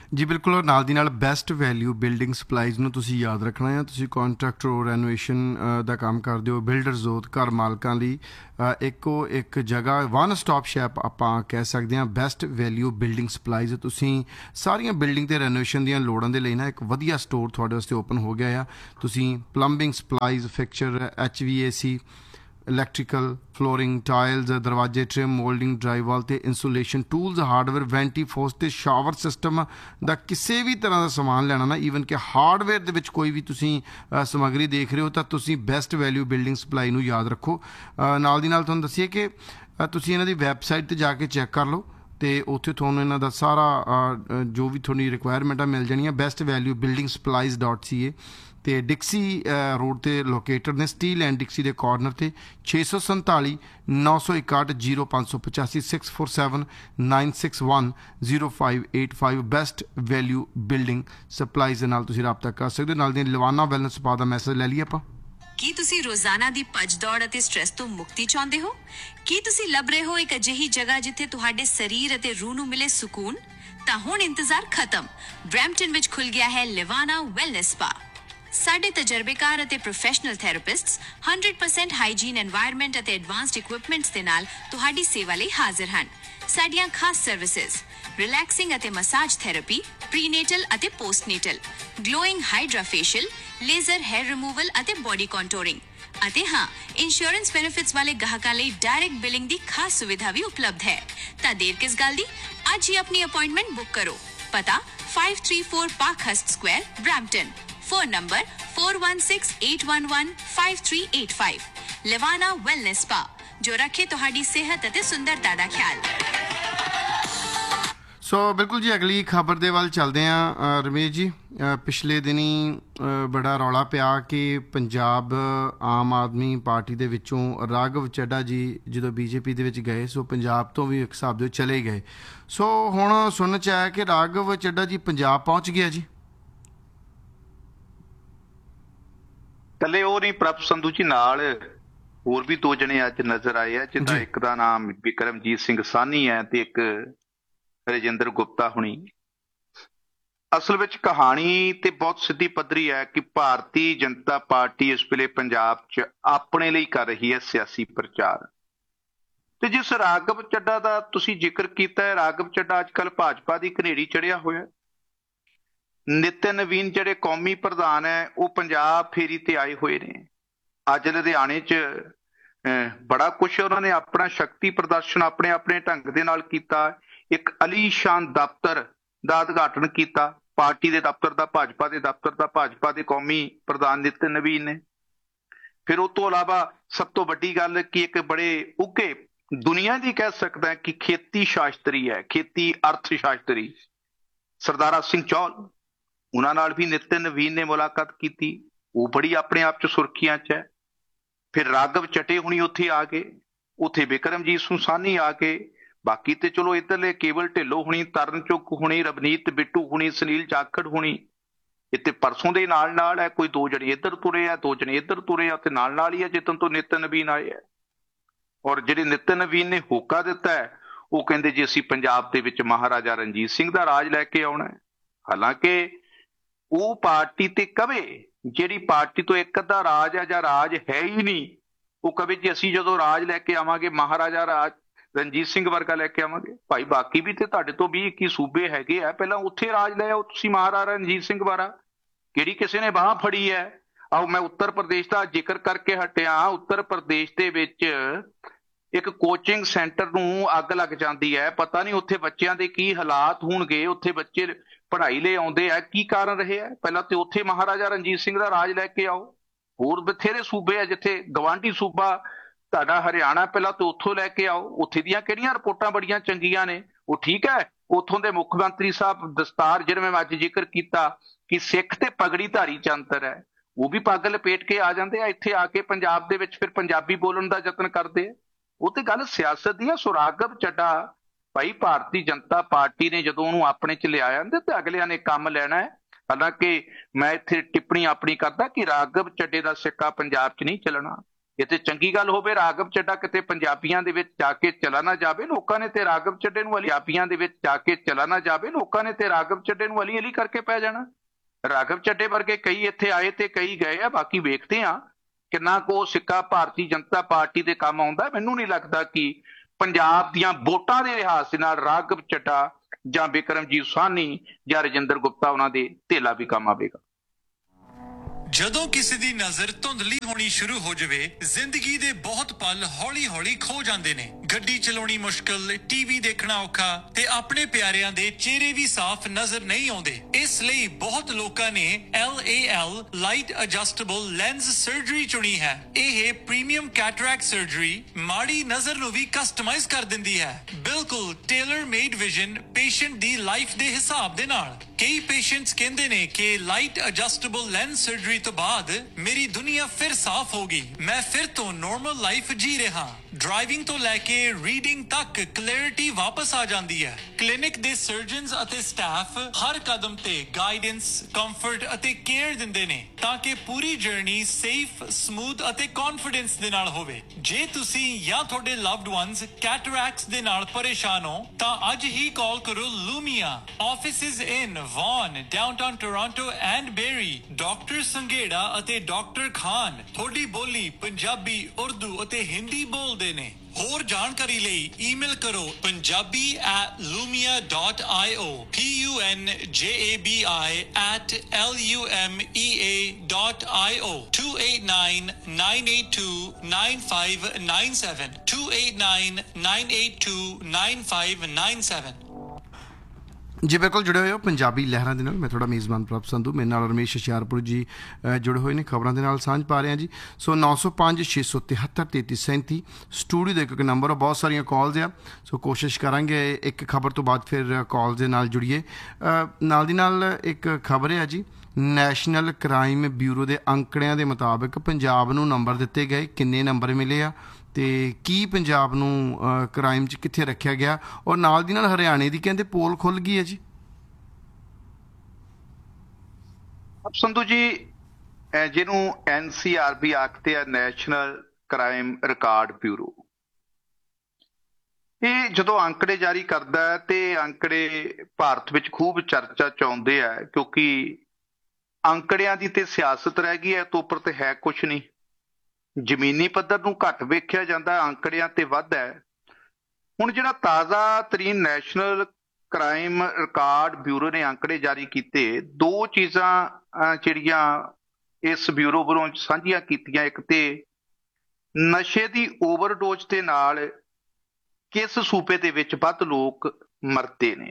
ਜੀ ਬਿਲਕੁਲ, ਨਾਲ ਦੀ ਨਾਲ ਬੈਸਟ ਵੈਲਿਊ ਬਿਲਡਿੰਗ ਸਪਲਾਈਜ਼ ਨੂੰ ਤੁਸੀਂ ਯਾਦ ਰੱਖਣਾ ਹੈ। ਤੁਸੀਂ ਕੰਟਰੈਕਟਰ ਰੈਨੋਵੇਸ਼ਨ ਦਾ ਕੰਮ ਕਰਦੇ ਹੋ, ਬਿਲਡਰਸ ਹੋ, ਘਰ ਮਾਲਕਾਂ ਲਈ ਇੱਕੋ ਇੱਕ ਜਗ੍ਹਾ ਵਨ ਸਟਾਪ ਸ਼ੈਪ ਆਪਾਂ ਕਹਿ ਸਕਦੇ ਹਾਂ ਬੈਸਟ ਵੈਲਿਊ ਬਿਲਡਿੰਗ ਸਪਲਾਈਜ਼। ਤੁਸੀਂ ਸਾਰੀਆਂ ਬਿਲਡਿੰਗ ਤੇ ਰੈਨੋਵੇਸ਼ਨ ਦੀਆਂ ਲੋੜਾਂ ਦੇ ਲਈ ਨਾ ਇੱਕ ਵਧੀਆ ਸਟੋਰ ਤੁਹਾਡੇ ਵਾਸਤੇ ਓਪਨ ਹੋ ਗਿਆ ਆ। ਤੁਸੀਂ plumbing supplies, fixture, HVAC, electrical, flooring, tiles, ਦਰਵਾਜ਼ੇ, ਟ੍ਰਿਮ, ਮੋਲਡਿੰਗ, ਡਰਾਈਵਾਲ ਅਤੇ ਇੰਸੂਲੇਸ਼ਨ ਟੂਲਸ, ਹਾਰਡਵੇਅਰ, ਵੈਂਟੀਫੋਰਸ ਅਤੇ ਸ਼ਾਵਰ ਸਿਸਟਮ ਦਾ ਕਿਸੇ ਵੀ ਤਰ੍ਹਾਂ ਦਾ ਸਮਾਨ ਲੈਣਾ ਨਾ, ਈਵਨ ਕਿ ਹਾਰਡਵੇਅਰ ਦੇ ਵਿੱਚ ਕੋਈ ਵੀ ਤੁਸੀਂ ਸਮੱਗਰੀ ਦੇਖ ਰਹੇ ਹੋ ਤਾਂ ਤੁਸੀਂ ਬੈਸਟ ਵੈਲਿਊ ਬਿਲਡਿੰਗ ਸਪਲਾਈ ਨੂੰ ਯਾਦ ਰੱਖੋ। ਨਾਲ ਦੀ ਨਾਲ ਤੁਹਾਨੂੰ ਦੱਸੀਏ ਕਿ ਤੁਸੀਂ ਇਹਨਾਂ ਦੀ ਵੈਬਸਾਈਟ 'ਤੇ ਜਾ ਕੇ ਚੈੱਕ ਕਰ ਲਓ ਅਤੇ ਉੱਥੇ ਤੁਹਾਨੂੰ ਇਹਨਾਂ ਦਾ ਸਾਰਾ ਜੋ ਵੀ ਤੁਹਾਡੀ ਰਿਕੁਆਇਰਮੈਂਟਾਂ ਮਿਲ ਜਾਣੀਆਂ। Best value building supplies .ca ਅਤੇ ਡਿਕਸੀ ਰੋਡ 'ਤੇ ਲੋਕੇਟਡ ਨੇ, ਸਟੀਲ ਐਂਡ ਡਿਕਸੀ ਦੇ ਕਾਰਨਰ 'ਤੇ। 647 961 0585 647 961 0585 ਬੈਸਟ ਵੈਲਿਊ ਬਿਲਡਿੰਗ ਸਪਲਾਈਜ਼ ਦੇ ਨਾਲ ਤੁਸੀਂ ਰਾਬਤਾ ਕਰ ਸਕਦੇ ਹੋ। ਨਾਲ ਦੀ ਲਵਾਨਾ ਵੈਲਨੈਸ ਸਪਾ ਦਾ ਮੈਸੇਜ ਲੈ ਲਈਏ ਆਪਾਂ। ਕੀ ਤੁਸੀਂ ਰੋਜ਼ਾਨਾ ਦੀ ਭੱਜ ਦੌੜ ਅਤੇ ਸਟ੍ਰੈਸ ਤੋਂ ਮੁਕਤੀ ਚਾਹੁੰਦੇ ਹੋ? ਕੀ ਤੁਸੀਂ ਲੱਭ ਰਹੇ ਹੋ ਇੱਕ ਅਜਿਹੀ ਜਗ੍ਹਾ ਜਿੱਥੇ ਤੁਹਾਡੇ ਸਰੀਰ ਅਤੇ ਰੂਹ ਨੂੰ ਮਿਲੇ ਸਕੂਨ? ਤਾਂ ਹੁਣ ਇੰਤਜ਼ਾਰ ਖਤਮ। ਬਰੈਂਪਟਨ ਵਿੱਚ ਖੁੱਲ ਗਿਆ ਹੈ ਲਿਵਾਨਾ ਵੈਲਨੈਸ ਸਪਾ। ਸਾਡੇ ਤਜਰਬੇਕਾਰ ਅਤੇ ਪ੍ਰੋਫੈਸ਼ਨਲ ਥੈਰੇਪਿਸਟਸ 100% ਹਾਈਜੀਨ ਐਨਵਾਇਰਨਮੈਂਟ ਅਤੇ ਐਡਵਾਂਸਡ ਇਕਵਿਪਮੈਂਟਸ ਦੇ ਨਾਲ ਤੁਹਾਡੀ ਸੇਵਾ ਲਈ ਹਾਜ਼ਰ ਹਨ। ਸਾਡੀਆਂ ਖਾਸ ਸਰਵਿਸਿਜ਼ ਰਿਲੈਕਸਿੰਗ ਅਤੇ ਮਸਾਜ ਥੈਰੇਪੀ, ਪ੍ਰੀਨੇਟਲ ਅਤੇ ਪੋਸਟਨੇਟਲ, glowing hydra facial, laser hair removal ਅਤੇ ਬੋਡੀ ਕੰਟੂਰਿੰਗ, ਅਤੇ ਹਾਂ, ਇੰਸ਼ੋਰੈਂਸ ਬੈਨੀਫਿਟਸ ਵਾਲੇ ਗਾਹਕਾਂ ਲਈ ਡਾਇਰੈਕਟ ਬਿਲਿੰਗ ਦੀ ਖਾਸ ਸੁਵਿਧਾ ਵੀ ਉਪਲਬਧ ਹੈ। ਤਾਂ ਦੇਰ ਕਿਸ ਗੱਲ ਦੀ, ਅੱਜ ਹੀ ਆਪਣੀ ਅਪਾਇੰਟਮੈਂਟ ਬੁੱਕ ਕਰੋ। ਪਤਾ 534 ਪਾਰਕਹਰਸਟ Square, Brampton. Phone number 4168115385। ਲਿਵਾਨਾ wellness spa, ਜੋ ਰੱਖੇ ਤੁਹਾਡੀ ਸਿਹਤ ਅਤੇ ਸੁੰਦਰਤਾ ਦਾ ਖਿਆਲ। ਸੋ ਬਿਲਕੁਲ ਜੀ, ਅਗਲੀ ਖਬਰ ਦੇ ਵੱਲ ਚੱਲਦੇ ਹਾਂ। ਰਮੇਸ਼ ਜੀ, ਪਿਛਲੇ ਦਿਨੀ ਬੜਾ ਰੌਲਾ ਪਿਆ ਕਿ ਪੰਜਾਬ ਆਮ ਆਦਮੀ ਪਾਰਟੀ ਦੇ ਵਿੱਚੋਂ ਰਾਘਵ ਚੱਡਾ ਜੀ ਜਦੋਂ BJP ਦੇ ਵਿੱਚ ਗਏ, ਸੋ ਪੰਜਾਬ ਤੋਂ ਵੀ ਇੱਕ ਹਿਸਾਬ ਦੇ ਚਲੇ ਗਏ। ਸੋ ਹੁਣ ਸੁਣਨ 'ਚ ਆਇਆ ਕਿ ਰਾਘਵ ਚੱਡਾ ਜੀ ਪੰਜਾਬ ਪਹੁੰਚ ਗਿਆ ਜੀ। ਇਕੱਲੇ ਉਹ ਨਹੀਂ, ਪ੍ਰਭ ਸੰਧੂ ਜੀ ਨਾਲ ਹੋਰ ਵੀ ਦੋ ਜਣੇ ਅੱਜ ਨਜ਼ਰ ਆਏ ਆ, ਜਿੱਦਾਂ ਇੱਕ ਦਾ ਨਾਮ ਵਿਕਰਮਜੀਤ ਸਿੰਘ ਸਾਹਨੀ ਹੈ ਤੇ ਇੱਕ ਰਜਿੰਦਰ ਗੁਪਤਾ ਹੁਣੀ। ਅਸਲ ਵਿੱਚ ਕਹਾਣੀ ਤੇ ਬਹੁਤ ਸਿੱਧੀ ਪੱਧਰੀ ਹੈ ਕਿ ਭਾਰਤੀ ਜਨਤਾ ਪਾਰਟੀ ਇਸ ਵੇਲੇ ਪੰਜਾਬ 'ਚ ਆਪਣੇ ਲਈ ਕਰ ਰਹੀ ਹੈ ਸਿਆਸੀ ਪ੍ਰਚਾਰ। ਤੇ ਜਿਸ ਰਾਘਵ ਚੱਡਾ ਦਾ ਤੁਸੀਂ ਜ਼ਿਕਰ ਕੀਤਾ ਹੈ, ਰਾਘਵ ਚੱਡਾ ਅੱਜ ਕੱਲ੍ਹ ਭਾਜਪਾ ਦੀ ਘਨੇਰੀ ਚੜਿਆ ਹੋਇਆ। ਨਿਤਿਨ ਨਵੀਨ ਜਿਹੜੇ ਕੌਮੀ ਪ੍ਰਧਾਨ ਹੈ, ਉਹ ਪੰਜਾਬ ਫੇਰੀ ਤੇ ਆਏ ਹੋਏ ਨੇ। ਅੱਜ ਲੁਧਿਆਣੇ 'ਚ ਬੜਾ ਕੁਛ ਉਹਨਾਂ ਨੇ ਆਪਣਾ ਸ਼ਕਤੀ ਪ੍ਰਦਰਸ਼ਨ ਆਪਣੇ ਆਪਣੇ ਢੰਗ ਦੇ ਨਾਲ ਕੀਤਾ। ਇੱਕ ਅਲੀਸ਼ਾਨ ਦਫ਼ਤਰ ਦਾ ਉਦਘਾਟਨ ਕੀਤਾ, ਪਾਰਟੀ ਦੇ ਦਫ਼ਤਰ ਦਾ, ਭਾਜਪਾ ਦੇ ਦਫ਼ਤਰ ਦਾ, ਭਾਜਪਾ ਦੇ ਕੌਮੀ ਪ੍ਰਧਾਨ ਨਿਤਿਨ ਨਵੀਨ ਨੇ। ਫਿਰ ਉਹ ਤੋਂ ਇਲਾਵਾ ਸਭ ਤੋਂ ਵੱਡੀ ਗੱਲ ਕਿ ਇੱਕ ਬੜੇ ਉੱਘੇ, ਦੁਨੀਆ ਦੀ ਕਹਿ ਸਕਦਾ ਕਿ ਖੇਤੀ ਸ਼ਾਸਤਰੀ ਹੈ, ਖੇਤੀ ਅਰਥ ਸ਼ਾਸਤਰੀ ਸਰਦਾਰਾ ਸਿੰਘ ਚੌਲ, ਉਹਨਾਂ ਨਾਲ ਵੀ ਨਿਤਿਨ ਨਵੀਨ ਨੇ ਮੁਲਾਕਾਤ ਕੀਤੀ। ਉਹ ਬੜੀ ਆਪਣੇ ਆਪ 'ਚ ਸੁਰਖੀਆਂ 'ਚ ਹੈ। ਫਿਰ ਰਾਘਵ ਚੱਡੇ ਹੁਣੀ ਉੱਥੇ ਆ ਗਏ, ਉੱਥੇ ਬਿਕਰਮਜੀਤ ਸਿੰਘ ਸਾਹਨੀ ਆ ਗਏ। ਬਾਕੀ ਤੇ ਚਲੋ ਇੱਧਰਲੇ ਕੇਵਲ ਢਿੱਲੋਂ ਹੁਣੀ, ਤਰਨ ਚੁੱਕ ਹੁਣੀ, ਰਵਨੀਤ ਬਿੱਟੂ ਹੁਣੀ, ਸੁਨੀਲ ਜਾਖੜ ਹੁਣੀ, ਇੱਥੇ ਪਰਸੋਂ ਦੇ ਨਾਲ ਨਾਲ ਹੈ। ਕੋਈ ਦੋ ਜਣੇ ਇੱਧਰ ਤੁਰੇ ਆ, ਦੋ ਜਣੇ ਇੱਧਰ ਤੁਰੇ ਆ, ਤੇ ਨਾਲ ਨਾਲ ਹੀ ਹੈ ਜਿੱਦਣ ਤੋਂ ਨਿਤਿਨ ਨਵੀਨ ਆਏ ਆ। ਔਰ ਜਿਹੜੇ ਨਿਤਿਨ ਨਵੀਨ ਨੇ ਹੋਕਾ ਦਿੱਤਾ ਹੈ, ਉਹ ਕਹਿੰਦੇ ਜੀ ਅਸੀਂ ਪੰਜਾਬ ਦੇ ਵਿੱਚ ਮਹਾਰਾਜਾ ਰਣਜੀਤ ਸਿੰਘ ਦਾ ਰਾਜ ਲੈ ਕੇ ਆਉਣਾ ਹੈ। ਹਾਲਾਂਕਿ ਉਹ ਪਾਰਟੀ ਤੇ ਕਵੇ ਜਿਹੜੀ ਪਾਰਟੀ ਤੋਂ ਇੱਕ ਅੱਧਾ ਰਾਜ ਹੈ ਜਾਂ ਰਾਜ ਹੈ ਹੀ ਨਹੀਂ, ਉਹ ਕਵੇ ਜੀ ਅਸੀਂ ਜਦੋਂ ਰਾਜ ਲੈ ਕੇ ਆਵਾਂਗੇ ਮਹਾਰਾਜਾ ਰਾਜ ਰਣਜੀਤ ਸਿੰਘ ਵਰਗਾ ਲੈ ਕੇ ਆਵਾਂਗੇ। ਭਾਈ ਬਾਕੀ ਵੀ ਤੇ ਤੁਹਾਡੇ ਤੋਂ 20-21 ਸੂਬੇ ਹੈਗੇ ਆ, ਪਹਿਲਾਂ ਉੱਥੇ ਰਾਜ ਲੈ ਆਓ ਤੁਸੀਂ ਮਹਾਰਾਜਾ ਰਣਜੀਤ ਸਿੰਘ ਵਾਰਾ। ਕਿਹੜੀ ਕਿਸੇ ਨੇ ਬਾਂਹ ਫੜੀ ਹੈ? ਆਓ ਮੈਂ ਉੱਤਰ ਪ੍ਰਦੇਸ਼ ਦਾ ਜ਼ਿਕਰ ਕਰਕੇ ਹਟਿਆ। ਉੱਤਰ ਪ੍ਰਦੇਸ਼ ਦੇ ਵਿੱਚ ਇੱਕ ਕੋਚਿੰਗ ਸੈਂਟਰ ਨੂੰ ਅੱਗ ਲੱਗ ਜਾਂਦੀ ਹੈ। ਪਤਾ ਨਹੀਂ ਉੱਥੇ ਬੱਚਿਆਂ ਦੇ ਕੀ ਹਾਲਾਤ ਹੋਣਗੇ। ਉੱਥੇ ਬੱਚੇ ਪੜ੍ਹਾਈ ਲਈ ਆਉਂਦੇ ਆ, ਕੀ ਕਾਰਨ ਰਹੇ ਆ? ਪਹਿਲਾਂ ਤੇ ਉੱਥੇ ਮਹਾਰਾਜਾ ਰਣਜੀਤ ਸਿੰਘ ਦਾ ਰਾਜ ਲੈ ਕੇ ਆਓ। ਹੋਰ ਬਥੇਰੇ ਸੂਬੇ ਆ ਜਿੱਥੇ, ਗਵਾਂਢੀ ਸੂਬਾ ਤੁਹਾਡਾ ਹਰਿਆਣਾ, ਪਹਿਲਾਂ ਤੇ ਉੱਥੋਂ ਲੈ ਕੇ ਆਓ। ਉੱਥੇ ਦੀਆਂ ਕਿਹੜੀਆਂ ਰਿਪੋਰਟਾਂ ਬੜੀਆਂ ਚੰਗੀਆਂ ਨੇ। ਉਹ ਠੀਕ ਹੈ, ਉੱਥੋਂ ਦੇ ਮੁੱਖ ਮੰਤਰੀ ਸਾਹਿਬ ਦਸਤਾਰ, ਜਿਵੇਂ ਮੈਂ ਅੱਜ ਜ਼ਿਕਰ ਕੀਤਾ ਕਿ ਸਿੱਖ ਤੇ ਪਗੜੀ ਧਾਰੀ 'ਚ ਅੰਤਰ ਹੈ, ਉਹ ਵੀ ਪੱਗ ਲਪੇਟ ਕੇ ਆ ਜਾਂਦੇ ਆ। ਇੱਥੇ ਆ ਕੇ ਪੰਜਾਬ ਦੇ ਵਿੱਚ ਫਿਰ ਪੰਜਾਬੀ ਬੋਲਣ ਦਾ ਯਤਨ ਕਰਦੇ ਆ। ਉਹ ਤੇ ਗੱਲ ਸਿਆਸਤ ਦੀ ਆ। ਸੋ ਰਾਘਵ ਚੱਡਾ ਭਾਈ, ਭਾਰਤੀ ਜਨਤਾ ਪਾਰਟੀ ਨੇ ਜਦੋਂ ਉਹਨੂੰ ਆਪਣੇ 'ਚ ਲਿਆਇਆ ਤੇ ਅਗਲਿਆਂ ਨੇ ਕੰਮ ਲੈਣਾ ਹੈ। ਹਾਲਾਂਕਿ ਮੈਂ ਇੱਥੇ ਟਿੱਪਣੀ ਆਪਣੀ ਕਰਦਾ ਕਿ ਰਾਘਵ ਚੱਡੇ ਦਾ ਸਿੱਕਾ ਪੰਜਾਬ 'ਚ ਨਹੀਂ ਚੱਲਣਾ। ਇਹ ਤੇ ਚੰਗੀ ਗੱਲ ਹੋਵੇ ਰਾਘਵ ਚੱਡਾ ਕਿਤੇ ਪੰਜਾਬੀਆਂ ਦੇ ਵਿੱਚ ਜਾ ਕੇ ਚਲਾ ਨਾ ਜਾਵੇ। ਲੋਕਾਂ ਨੇ ਤੇ ਰਾਘਵ ਚੱਡੇ ਨੂੰ ਪੰਜਾਬੀਆਂ ਦੇ ਵਿੱਚ ਜਾ ਕੇ ਚਲਾ ਨਾ ਜਾਵੇ, ਲੋਕਾਂ ਨੇ ਤੇ ਰਾਘਵ ਚੱਡੇ ਨੂੰ ਅਲੀ ਅਲੀ ਕਰਕੇ ਪੈ ਜਾਣਾ। ਰਾਘਵ ਚੱਡੇ ਵਰਗੇ ਕਈ ਇੱਥੇ ਆਏ ਤੇ ਕਈ ਗਏ ਆ, ਬਾਕੀ ਵੇਖਦੇ ਆ ਕਿੰਨਾ ਕੁ ਸਿੱਕਾ ਭਾਰਤੀ ਜਨਤਾ ਪਾਰਟੀ ਦੇ ਕੰਮ ਆਉਂਦਾ। ਮੈਨੂੰ ਨਹੀਂ ਲੱਗਦਾ ਕਿ ਪੰਜਾਬ ਦੀਆਂ ਵੋਟਾਂ ਦੇ ਲਿਹਾਜ਼ ਦੇ ਨਾਲ ਰਾਘਵ ਚੱਡਾ ਜਾਂ ਬਿਕਰਮਜੀਤ ਸਾਹਨੀ ਜਾਂ ਰਜਿੰਦਰ ਗੁਪਤਾ ਉਹਨਾਂ ਦੇ ਧੇਲਾ ਵੀ ਕੰਮ ਆਵੇਗਾ। ਜਦੋਂ ਕਿਸੇ ਦੀ ਨਜ਼ਰ ਧੁੰਦਲੀ ਹੋਣੀ ਸ਼ੁਰੂ ਹੋ ਜਾਵੇ, ਜ਼ਿੰਦਗੀ ਦੇ ਬਹੁਤ ਪਲ ਹੌਲੀ-ਹੌਲੀ ਖੋ ਜਾਂਦੇ ਨੇ। ਗੱਡੀ ਚਲਾਉਣੀ ਮੁਸ਼ਕਲ, ਟੀਵੀ ਦੇਖਣਾ ਔਖਾ ਤੇ ਆਪਣੇ ਪਿਆਰਿਆਂ ਦੇ ਚਿਹਰੇ ਵੀ ਸਾਫ਼ ਨਜ਼ਰ ਨਹੀਂ ਆਉਂਦੇ। ਇਸ ਲਈ ਬਹੁਤ ਲੋਕਾਂ ਨੇ LAL light adjustable lens surgery ਚੁਣੀ ਹੈ। ਇਹ ਪ੍ਰੀਮੀਅਮ ਕੈਟਰੈਕਟ ਸਰਜਰੀ ਮਾੜੀ ਨਜ਼ਰ ਨੂੰ ਵੀ ਕਸਟਮਾਈਜ਼ ਕਰ ਦਿੰਦੀ ਹੈ, ਬਿਲਕੁਲ ਟੇਲਰ ਮੇਡ ਵਿਜ਼ਨ ਪੇਸ਼ੈਂਟ ਦੀ ਲਾਈਫ ਦੇ ਹਿਸਾਬ ਦੇ ਨਾਲ। ਕਈ ਪੇਸ਼ੈਂਟਸ ਕਹਿੰਦੇ ਨੇ ਕਿ ਲਾਈਟ ਐਡਜਸਟੇਬਲ ਲੈਂਸ ਸਰਜਰੀ ਤੋਂ ਬਾਅਦ ਮੇਰੀ ਦੁਨੀਆ ਫਿਰ ਸਾਫ਼ ਹੋ ਗਈ, ਮੈਂ ਫਿਰ ਤੋਂ ਨਾਰਮਲ ਲਾਈਫ ਜੀ ਰਿਹਾ। ਡਰਾਈਵਿੰਗ ਤੋਂ ਲੈ ਕੇ ਰੀਡਿੰਗ ਤੱਕ ਕਲੈਰਿਟੀ ਵਾਪਸ ਆ ਜਾਂਦੀ ਹੈ। ਕਲੀਨਿਕ ਦੇ ਸਰਜਨਸ ਅਤੇ ਸਟਾਫ ਹਰ ਕਦਮ ਤੇ ਗਾਈਡੈਂਸ, ਕੰਫਰਟ ਅਤੇ ਕੇਅਰ ਦਿੰਦੇ ਨੇ ਤਾਂ ਕਿ ਪੂਰੀ ਜਰਨੀ ਸੇਫ, ਸਮੂਥ ਅਤੇ ਕੌਨਫੀਡੈਂਸ ਦੇ ਨਾਲ ਹੋਵੇ। ਜੇ ਤੁਸੀਂ ਜਾਂ ਤੁਹਾਡੇ ਲਵਡ ਵਨਸ ਕੈਟਰੈਕਟਸ ਦੇ ਨਾਲ ਪਰੇਸ਼ਾਨ ਹੋ ਤਾਂ ਅੱਜ ਹੀ ਕਾਲ ਕਰੋ ਲੂਮੀਆ। Offices in ਵਾਨ, downtown Toronto and berry. Doctor Sanghera ਅਤੇ ਡਾਕਟਰ ਖਾਨ ਤੁਹਾਡੀ ਬੋਲੀ ਪੰਜਾਬੀ, ਉਰਦੂ ਅਤੇ ਹਿੰਦੀ ਬੋਲਦੇ ਨੇ। ਹੋਰ ਜਾਣਕਾਰੀ ਲਈ ਈਮੇਲ ਕਰੋ punjabi@lumia.io, punjabi@lumea.io, 289-982-9597, 289-982-9597। ਜੀ ਬਿਲਕੁਲ ਜੁੜੇ ਹੋਏ ਹੋ ਪੰਜਾਬੀ ਲਹਿਰਾਂ ਦੇ ਨਾਲ। ਮੈਂ ਤੁਹਾਡਾ ਮੇਜ਼ਬਾਨ ਪ੍ਰਭ ਸੰਧੂ, ਮੇਰੇ ਨਾਲ ਰਮੇਸ਼ ਹੁਸ਼ਿਆਰਪੁਰ ਜੀ ਜੁੜੇ ਹੋਏ ਨੇ, ਖਬਰਾਂ ਦੇ ਨਾਲ ਸਾਂਝ ਪਾ ਰਹੇ ਹਾਂ ਜੀ। ਸੋ 905-673-3337 ਸਟੂਡੀਓ ਦਾ ਇੱਕ ਨੰਬਰ, ਬਹੁਤ ਸਾਰੀਆਂ ਕਾਲਸ ਆ, ਸੋ ਕੋਸ਼ਿਸ਼ ਕਰਾਂਗੇ ਇੱਕ ਖਬਰ ਤੋਂ ਬਾਅਦ ਫਿਰ ਕਾਲ ਦੇ ਨਾਲ ਜੁੜੀਏ। ਨਾਲ ਦੀ ਨਾਲ ਇੱਕ ਖਬਰ ਹੈ ਜੀ, ਨੈਸ਼ਨਲ ਕ੍ਰਾਈਮ ਬਿਊਰੋ ਦੇ ਅੰਕੜਿਆਂ ਦੇ ਮੁਤਾਬਕ ਪੰਜਾਬ ਨੂੰ ਨੰਬਰ ਦਿੱਤੇ ਗਏ, ਕਿੰਨੇ ਨੰਬਰ ਮਿਲੇ ਆ ਤੇ ਕੀ ਪੰਜਾਬ ਨੂੰ ਕ੍ਰਾਈਮ 'ਚ ਕਿੱਥੇ ਰੱਖਿਆ ਗਿਆ, ਔਰ ਨਾਲ ਦੀ ਨਾਲ ਹਰਿਆਣੇ ਦੀ ਕਹਿੰਦੇ ਪੋਲ ਖੁੱਲ ਗਈ ਹੈ ਜੀ। ਸੰਧੂ ਜੀ, ਜਿਹਨੂੰ NCRB ਆਖਦੇ ਆ, ਨੈਸ਼ਨਲ ਕ੍ਰਾਈਮ ਰਿਕਾਰਡ ਬਿਊਰੋ, ਇਹ ਜਦੋਂ ਅੰਕੜੇ ਜਾਰੀ ਕਰਦਾ ਹੈ ਤੇ ਅੰਕੜੇ ਭਾਰਤ ਵਿੱਚ ਖੂਬ ਚਰਚਾ 'ਚ ਆਉਂਦੇ ਆ, ਕਿਉਂਕਿ ਅੰਕੜਿਆਂ ਦੀ ਤੇ ਸਿਆਸਤ ਰਹਿ ਗਈ ਹੈ, ਤੋਂ ਉੱਪਰ ਤੇ ਹੈ ਕੁਛ ਨਹੀਂ। ਜ਼ਮੀਨੀ ਪੱਧਰ ਨੂੰ ਘੱਟ ਵੇਖਿਆ ਜਾਂਦਾ, ਅੰਕੜਿਆਂ ਤੇ ਵੱਧ ਹੈ। ਹੁਣ ਜਿਹੜਾ ਤਾਜ਼ਾ ਤਰੀਨ ਨੈਸ਼ਨਲ ਕ੍ਰਾਈਮ ਰਿਕਾਰਡ ਬਿਊਰੋ ਨੇ ਅੰਕੜੇ ਜਾਰੀ ਕੀਤੇ, ਦੋ ਚੀਜ਼ਾਂ ਜਿਹੜੀਆਂ ਇਸ ਬਿਊਰੋ ਵੱਲੋਂ ਸਾਂਝੀਆਂ ਕੀਤੀਆਂ, ਇੱਕ ਤੇ ਨਸ਼ੇ ਦੀ ਓਵਰਡੋਜ਼ ਦੇ ਨਾਲ ਕਿਸ ਸੂਬੇ ਦੇ ਵਿੱਚ ਵੱਧ ਲੋਕ ਮਰਦੇ ਨੇ।